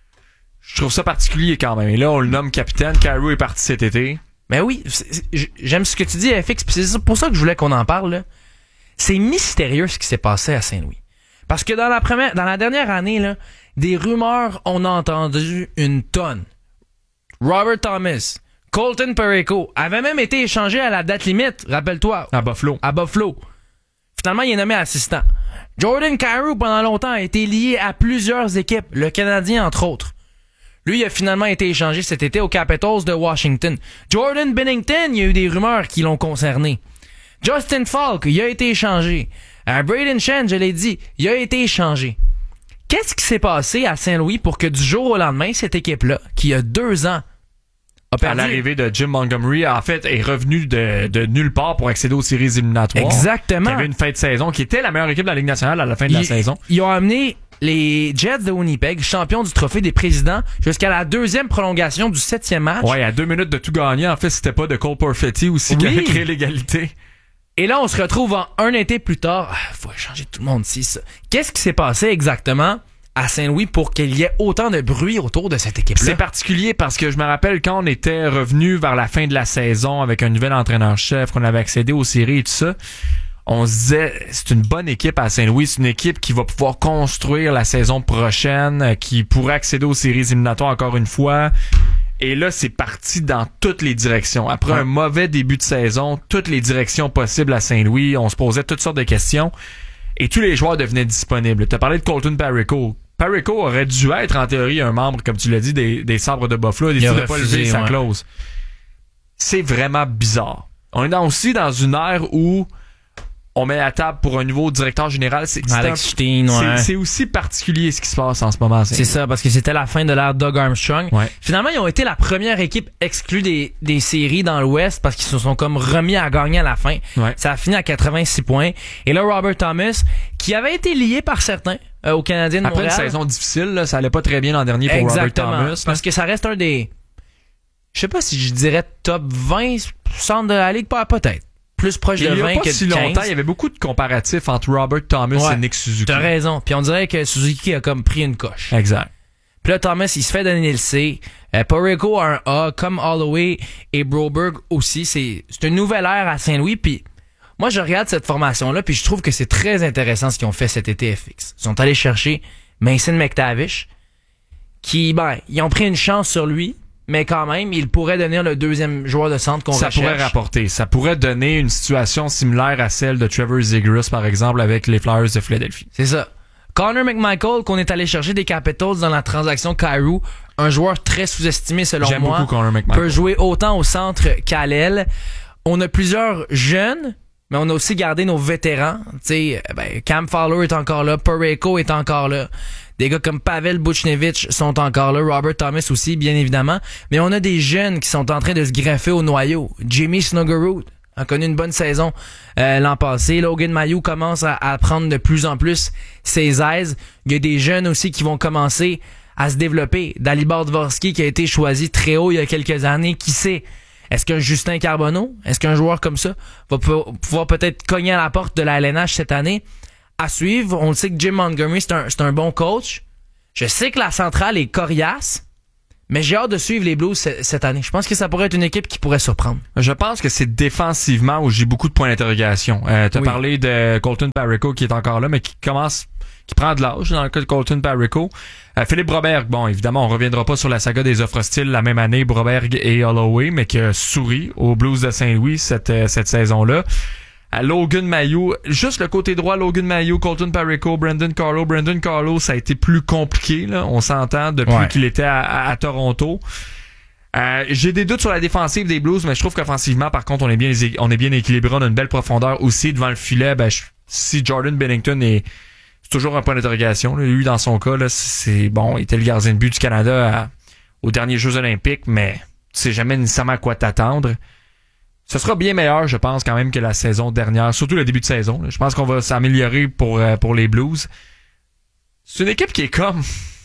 Je trouve ça particulier quand même. Et là, on le nomme capitaine. Kyrou est parti cet été. Mais oui, c'est, c'est, j'aime ce que tu dis, F X, pis c'est pour ça que je voulais qu'on en parle, là. C'est mystérieux ce qui s'est passé à Saint-Louis. Parce que dans la première, dans la dernière année, là, des rumeurs, on a entendu une tonne. Robert Thomas, Colton Parayko avait même été échangé à la date limite, rappelle-toi. À Buffalo. À Buffalo. Finalement, il est nommé assistant. Jordan Kyrou, pendant longtemps, a été lié à plusieurs équipes, le Canadien entre autres. Lui, il a finalement été échangé cet été aux Capitals de Washington. Jordan Binnington, il y a eu des rumeurs qui l'ont concerné. Justin Falk, il a été échangé. Euh, Braden Shen, je l'ai dit, il a été échangé. Qu'est-ce qui s'est passé à Saint-Louis pour que du jour au lendemain, cette équipe-là, qui a deux ans, a perdu... À l'arrivée de Jim Montgomery, en fait, est revenu de, de nulle part pour accéder aux séries éliminatoires. Exactement. Il y avait une fin de saison qui était la meilleure équipe de la Ligue nationale à la fin de ils, la saison. Ils ont amené les Jets de Winnipeg, champions du trophée des présidents, jusqu'à la deuxième prolongation du septième match. Ouais, à deux minutes de tout gagner. En fait, c'était pas de Cole Perfetti aussi oui. qui avait créé l'égalité. Et là, on se retrouve en un été plus tard. Ah, faut changer tout le monde ici, ça. Qu'est-ce qui s'est passé exactement à Saint-Louis pour qu'il y ait autant de bruit autour de cette équipe-là? C'est particulier parce que je me rappelle quand on était revenu vers la fin de la saison avec un nouvel entraîneur-chef, qu'on avait accédé aux séries et tout ça, on se disait, c'est une bonne équipe à Saint-Louis, c'est une équipe qui va pouvoir construire la saison prochaine, qui pourrait accéder aux séries éliminatoires encore une fois. Et là, c'est parti dans toutes les directions. Après ouais. un mauvais début de saison, toutes les directions possibles à Saint-Louis, on se posait toutes sortes de questions et tous les joueurs devenaient disponibles. Tu as parlé de Colton Parayko. Parayko aurait dû être, en théorie, un membre, comme tu l'as dit, des, des Sabres de Buffalo, il a décidé de pas lever sa ouais. clause. C'est vraiment bizarre. On est dans, aussi dans une ère où on met la table pour un nouveau directeur général. C'est, c'est, Alex un, Steen, ouais. c'est, c'est aussi particulier ce qui se passe en ce moment. C'est, c'est ça, parce que c'était la fin de l'ère Doug Armstrong. Ouais. Finalement, ils ont été la première équipe exclue des, des séries dans l'Ouest parce qu'ils se sont comme remis à gagner à la fin. Ouais. Ça a fini à quatre-vingt-six points. Et là, Robert Thomas, qui avait été lié par certains euh, aux Canadiens de Après Montréal. Après une saison difficile, là, ça allait pas très bien l'an dernier pour Exactement, Robert Thomas. Parce que ça reste un des... Je sais pas si je dirais top vingt centres de la Ligue, pas peut-être. Plus proche de vingt que de quinze. Il y a pas si longtemps, il y avait beaucoup de comparatifs entre Robert Thomas ouais, et Nick Suzuki. T'as raison. Puis on dirait que Suzuki a comme pris une coche. Exact. Puis là, Thomas, il se fait donner le C. Euh, Parayko a un A, comme Holloway et Broberg aussi. C'est, c'est une nouvelle ère à Saint-Louis. Puis moi, je regarde cette formation-là, puis je trouve que c'est très intéressant ce qu'ils ont fait cet été F X. Ils sont allés chercher Mason McTavish, qui, ben, ils ont pris une chance sur lui. Mais quand même, il pourrait devenir le deuxième joueur de centre qu'on ça recherche. Ça pourrait rapporter. Ça pourrait donner une situation similaire à celle de Trevor Zegras, par exemple, avec les Flyers de Philadelphie. C'est ça. Connor McMichael, qu'on est allé chercher des Capitals dans la transaction Kyrou, un joueur très sous-estimé selon J'aime moi, beaucoup Connor McMichael. peut jouer autant au centre qu'à l'aile. On a plusieurs jeunes, mais on a aussi gardé nos vétérans. Tu sais, ben, Cam Fowler est encore là, Parayko est encore là. Des gars comme Pavel Buchnevich sont encore là. Robert Thomas aussi, bien évidemment. Mais on a des jeunes qui sont en train de se greffer au noyau. Jimmy Snuggerud a connu une bonne saison euh, l'an passé. Logan Mailloux commence à, à prendre de plus en plus ses aises. Il y a des jeunes aussi qui vont commencer à se développer. Dalibor Dvorsky qui a été choisi très haut il y a quelques années. Qui sait? Est-ce qu'un Justin Carbonneau, est-ce qu'un joueur comme ça va pouvoir peut-être cogner à la porte de la L N H cette année? À suivre, on le sait que Jim Montgomery, c'est un, c'est un bon coach. Je sais que la centrale est coriace, mais j'ai hâte de suivre les Blues c- cette année. Je pense que ça pourrait être une équipe qui pourrait surprendre. Je pense que c'est défensivement où j'ai beaucoup de points d'interrogation. Euh, t'as oui. parlé de Colton Parayko qui est encore là, mais qui commence, qui prend de l'âge dans le cas de Colton Parayko. Euh, Philippe Broberg, bon, évidemment, on reviendra pas sur la saga des offres hostiles la même année, Broberg et Holloway, mais qui a souri aux Blues de Saint-Louis cette, euh, cette saison-là. À Logan Mailloux, juste le côté droit, Logan Mailloux, Colton Parayko, Brandon Carlo. Brandon Carlo, ça a été plus compliqué, là, on s'entend, depuis ouais. qu'il était à, à, à Toronto. Euh, j'ai des doutes sur la défensive des Blues, mais je trouve qu'offensivement, par contre, on est bien, on est bien équilibré, on a une belle profondeur aussi devant le filet. Ben, je, si Jordan Binnington est, c'est toujours un point d'interrogation, là. Lui, dans son cas, là, c'est bon, il était le gardien de but du Canada à, aux derniers Jeux olympiques, mais tu sais jamais nécessairement à quoi t'attendre. Ce sera bien meilleur, je pense, quand même, que la saison dernière, surtout le début de saison. Là. Je pense qu'on va s'améliorer pour euh, pour les Blues. C'est une équipe qui est comme...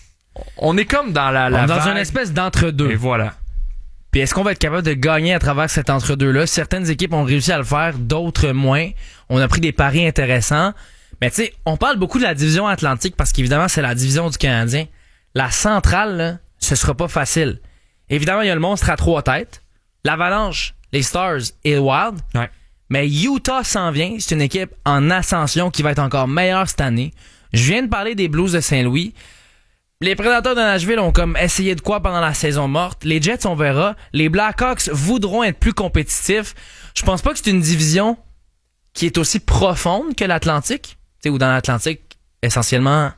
On est comme dans la... la on est dans vague. une espèce d'entre-deux. Et voilà. Puis est-ce qu'on va être capable de gagner à travers cet entre-deux-là? Certaines équipes ont réussi à le faire, d'autres moins. On a pris des paris intéressants. Mais tu sais, on parle beaucoup de la division Atlantique parce qu'évidemment, c'est la division du Canadien. La centrale, là, ce sera pas facile. Évidemment, il y a le monstre à trois têtes. L'Avalanche, les Stars et le Wild. Ouais. Mais Utah s'en vient. C'est une équipe en ascension qui va être encore meilleure cette année. Je viens de parler des Blues de Saint-Louis. Les Prédateurs de Nashville ont comme essayé de quoi pendant la saison morte. Les Jets, on verra. Les Blackhawks voudront être plus compétitifs. Je pense pas que c'est une division qui est aussi profonde que l'Atlantique. Tu sais, ou dans l'Atlantique, essentiellement,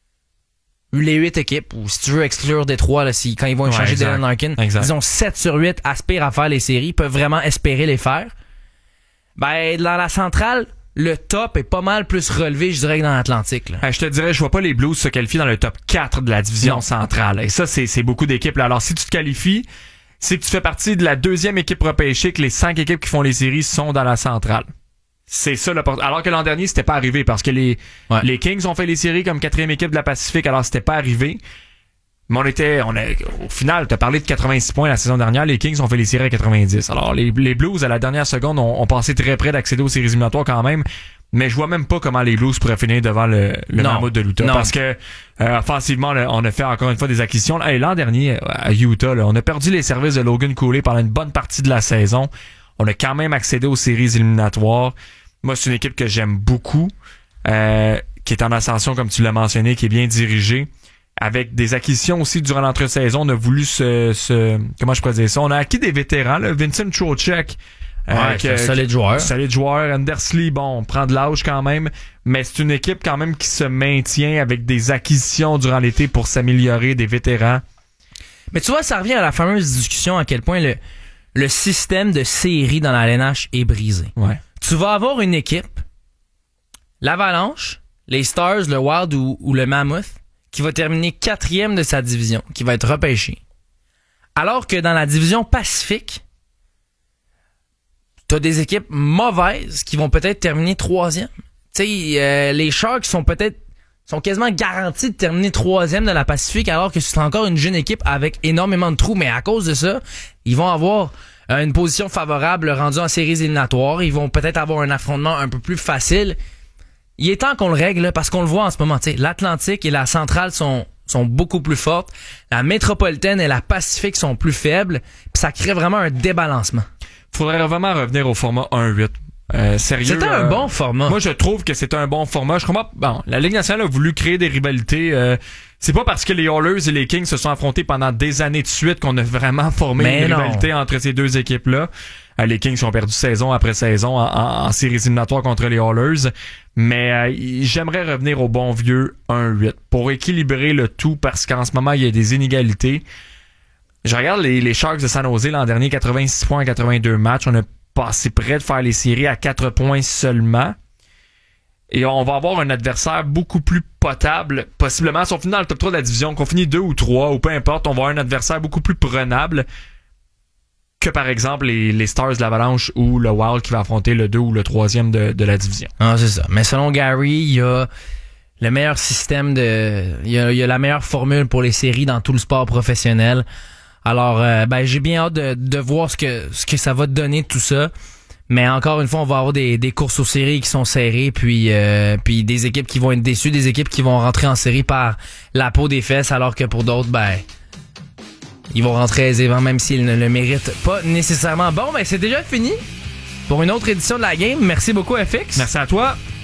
les huit équipes, ou si tu veux exclure Détroit, là, si, quand ils vont échanger ouais, Dylan Larkin, exact. Disons sept sur huit aspirent à faire les séries, peuvent vraiment espérer les faire. Ben, dans la centrale, le top est pas mal plus relevé, je dirais, que dans l'Atlantique. Là. Je te dirais, je vois pas les Blues se qualifier dans le top quatre de la division non. centrale. Et ça, c'est, c'est beaucoup d'équipes. Là. Alors, si tu te qualifies, c'est que tu fais partie de la deuxième équipe repêchée, que les cinq équipes qui font les séries sont dans la centrale. C'est ça le port- alors que l'an dernier c'était pas arrivé parce que les ouais. les Kings ont fait les séries comme quatrième équipe de la Pacifique, alors c'était pas arrivé. Mais on était on a au final t'as parlé de quatre-vingt-six points la saison dernière, les Kings ont fait les séries à quatre-vingt-dix. Alors les les Blues à la dernière seconde ont, ont passé très près d'accéder aux séries éliminatoires quand même, mais je vois même pas comment les Blues pourraient finir devant le le Mammouth de l'Utah non. parce que euh, offensivement là, on a fait encore une fois des acquisitions. Hey, l'an dernier à Utah là, on a perdu les services de Logan Cooley pendant une bonne partie de la saison. On a quand même accédé aux séries éliminatoires. Moi, c'est une équipe que j'aime beaucoup, euh, qui est en ascension, comme tu l'as mentionné, qui est bien dirigée, avec des acquisitions aussi durant l'entre-saison. On a voulu se, se comment je pourrais dire ça, on a acquis des vétérans, là, Vincent Trocheck. Euh, ouais, c'est un solide joueur. Solide joueur. Andersley, bon, on prend de l'âge quand même, mais c'est une équipe quand même qui se maintient avec des acquisitions durant l'été pour s'améliorer, des vétérans. Mais tu vois, ça revient à la fameuse discussion à quel point le, le système de série dans la L N H est brisé. Ouais. Tu vas avoir une équipe, l'Avalanche, les Stars, le Wild ou, ou le Mammoth, qui va terminer quatrième de sa division, qui va être repêché. Alors que dans la division Pacifique, t'as des équipes mauvaises qui vont peut-être terminer troisième. Tu sais, euh, les Sharks sont peut-être sont quasiment garantis de terminer troisième de la Pacifique, alors que c'est encore une jeune équipe avec énormément de trous. Mais à cause de ça, ils vont avoir une position favorable rendue en séries éliminatoires. Ils vont peut-être avoir un affrontement un peu plus facile. Il est temps qu'on le règle, là, parce qu'on le voit en ce moment. T'sais, l'Atlantique et la Centrale sont, sont beaucoup plus fortes. La Métropolitaine et la Pacifique sont plus faibles. Puis ça crée vraiment un débalancement. Faudrait vraiment revenir au format un huit. Euh, sérieux. C'était un euh, bon format. Moi, je trouve que c'est un bon format. Je comprends. Bon, la Ligue nationale a voulu créer des rivalités. Euh, c'est pas parce que les Oilers et les Kings se sont affrontés pendant des années de suite qu'on a vraiment formé Mais une non. rivalité entre ces deux équipes-là. Euh, les Kings ont perdu saison après saison en, en, en séries éliminatoires contre les Oilers. Mais euh, j'aimerais revenir au bon vieux un huit pour équilibrer le tout parce qu'en ce moment, il y a des inégalités. Je regarde les, les Sharks de San Jose l'an dernier, quatre-vingt-six points en quatre-vingt-deux matchs. On a passé près de faire les séries à quatre points seulement. Et on va avoir un adversaire beaucoup plus potable, possiblement. Si on finit dans le top trois de la division, qu'on finit deux ou trois, ou peu importe, on va avoir un adversaire beaucoup plus prenable que, par exemple, les, les Stars de l'Avalanche ou le Wild qui va affronter le deux ou le troisième de, de la division. Ah, c'est ça. Mais selon Gary, il y a le meilleur système de... Il y a, il y a la meilleure formule pour les séries dans tout le sport professionnel. Alors, euh, ben, j'ai bien hâte de, de voir ce que, ce que ça va donner tout ça. Mais encore une fois, on va avoir des, des courses aux séries qui sont serrées, puis euh, puis des équipes qui vont être déçues, des équipes qui vont rentrer en série par la peau des fesses, alors que pour d'autres, ben, ils vont rentrer aisément, même s'ils ne le méritent pas nécessairement. Bon, ben c'est déjà fini pour une autre édition de la game. Merci beaucoup, F X. Merci à toi.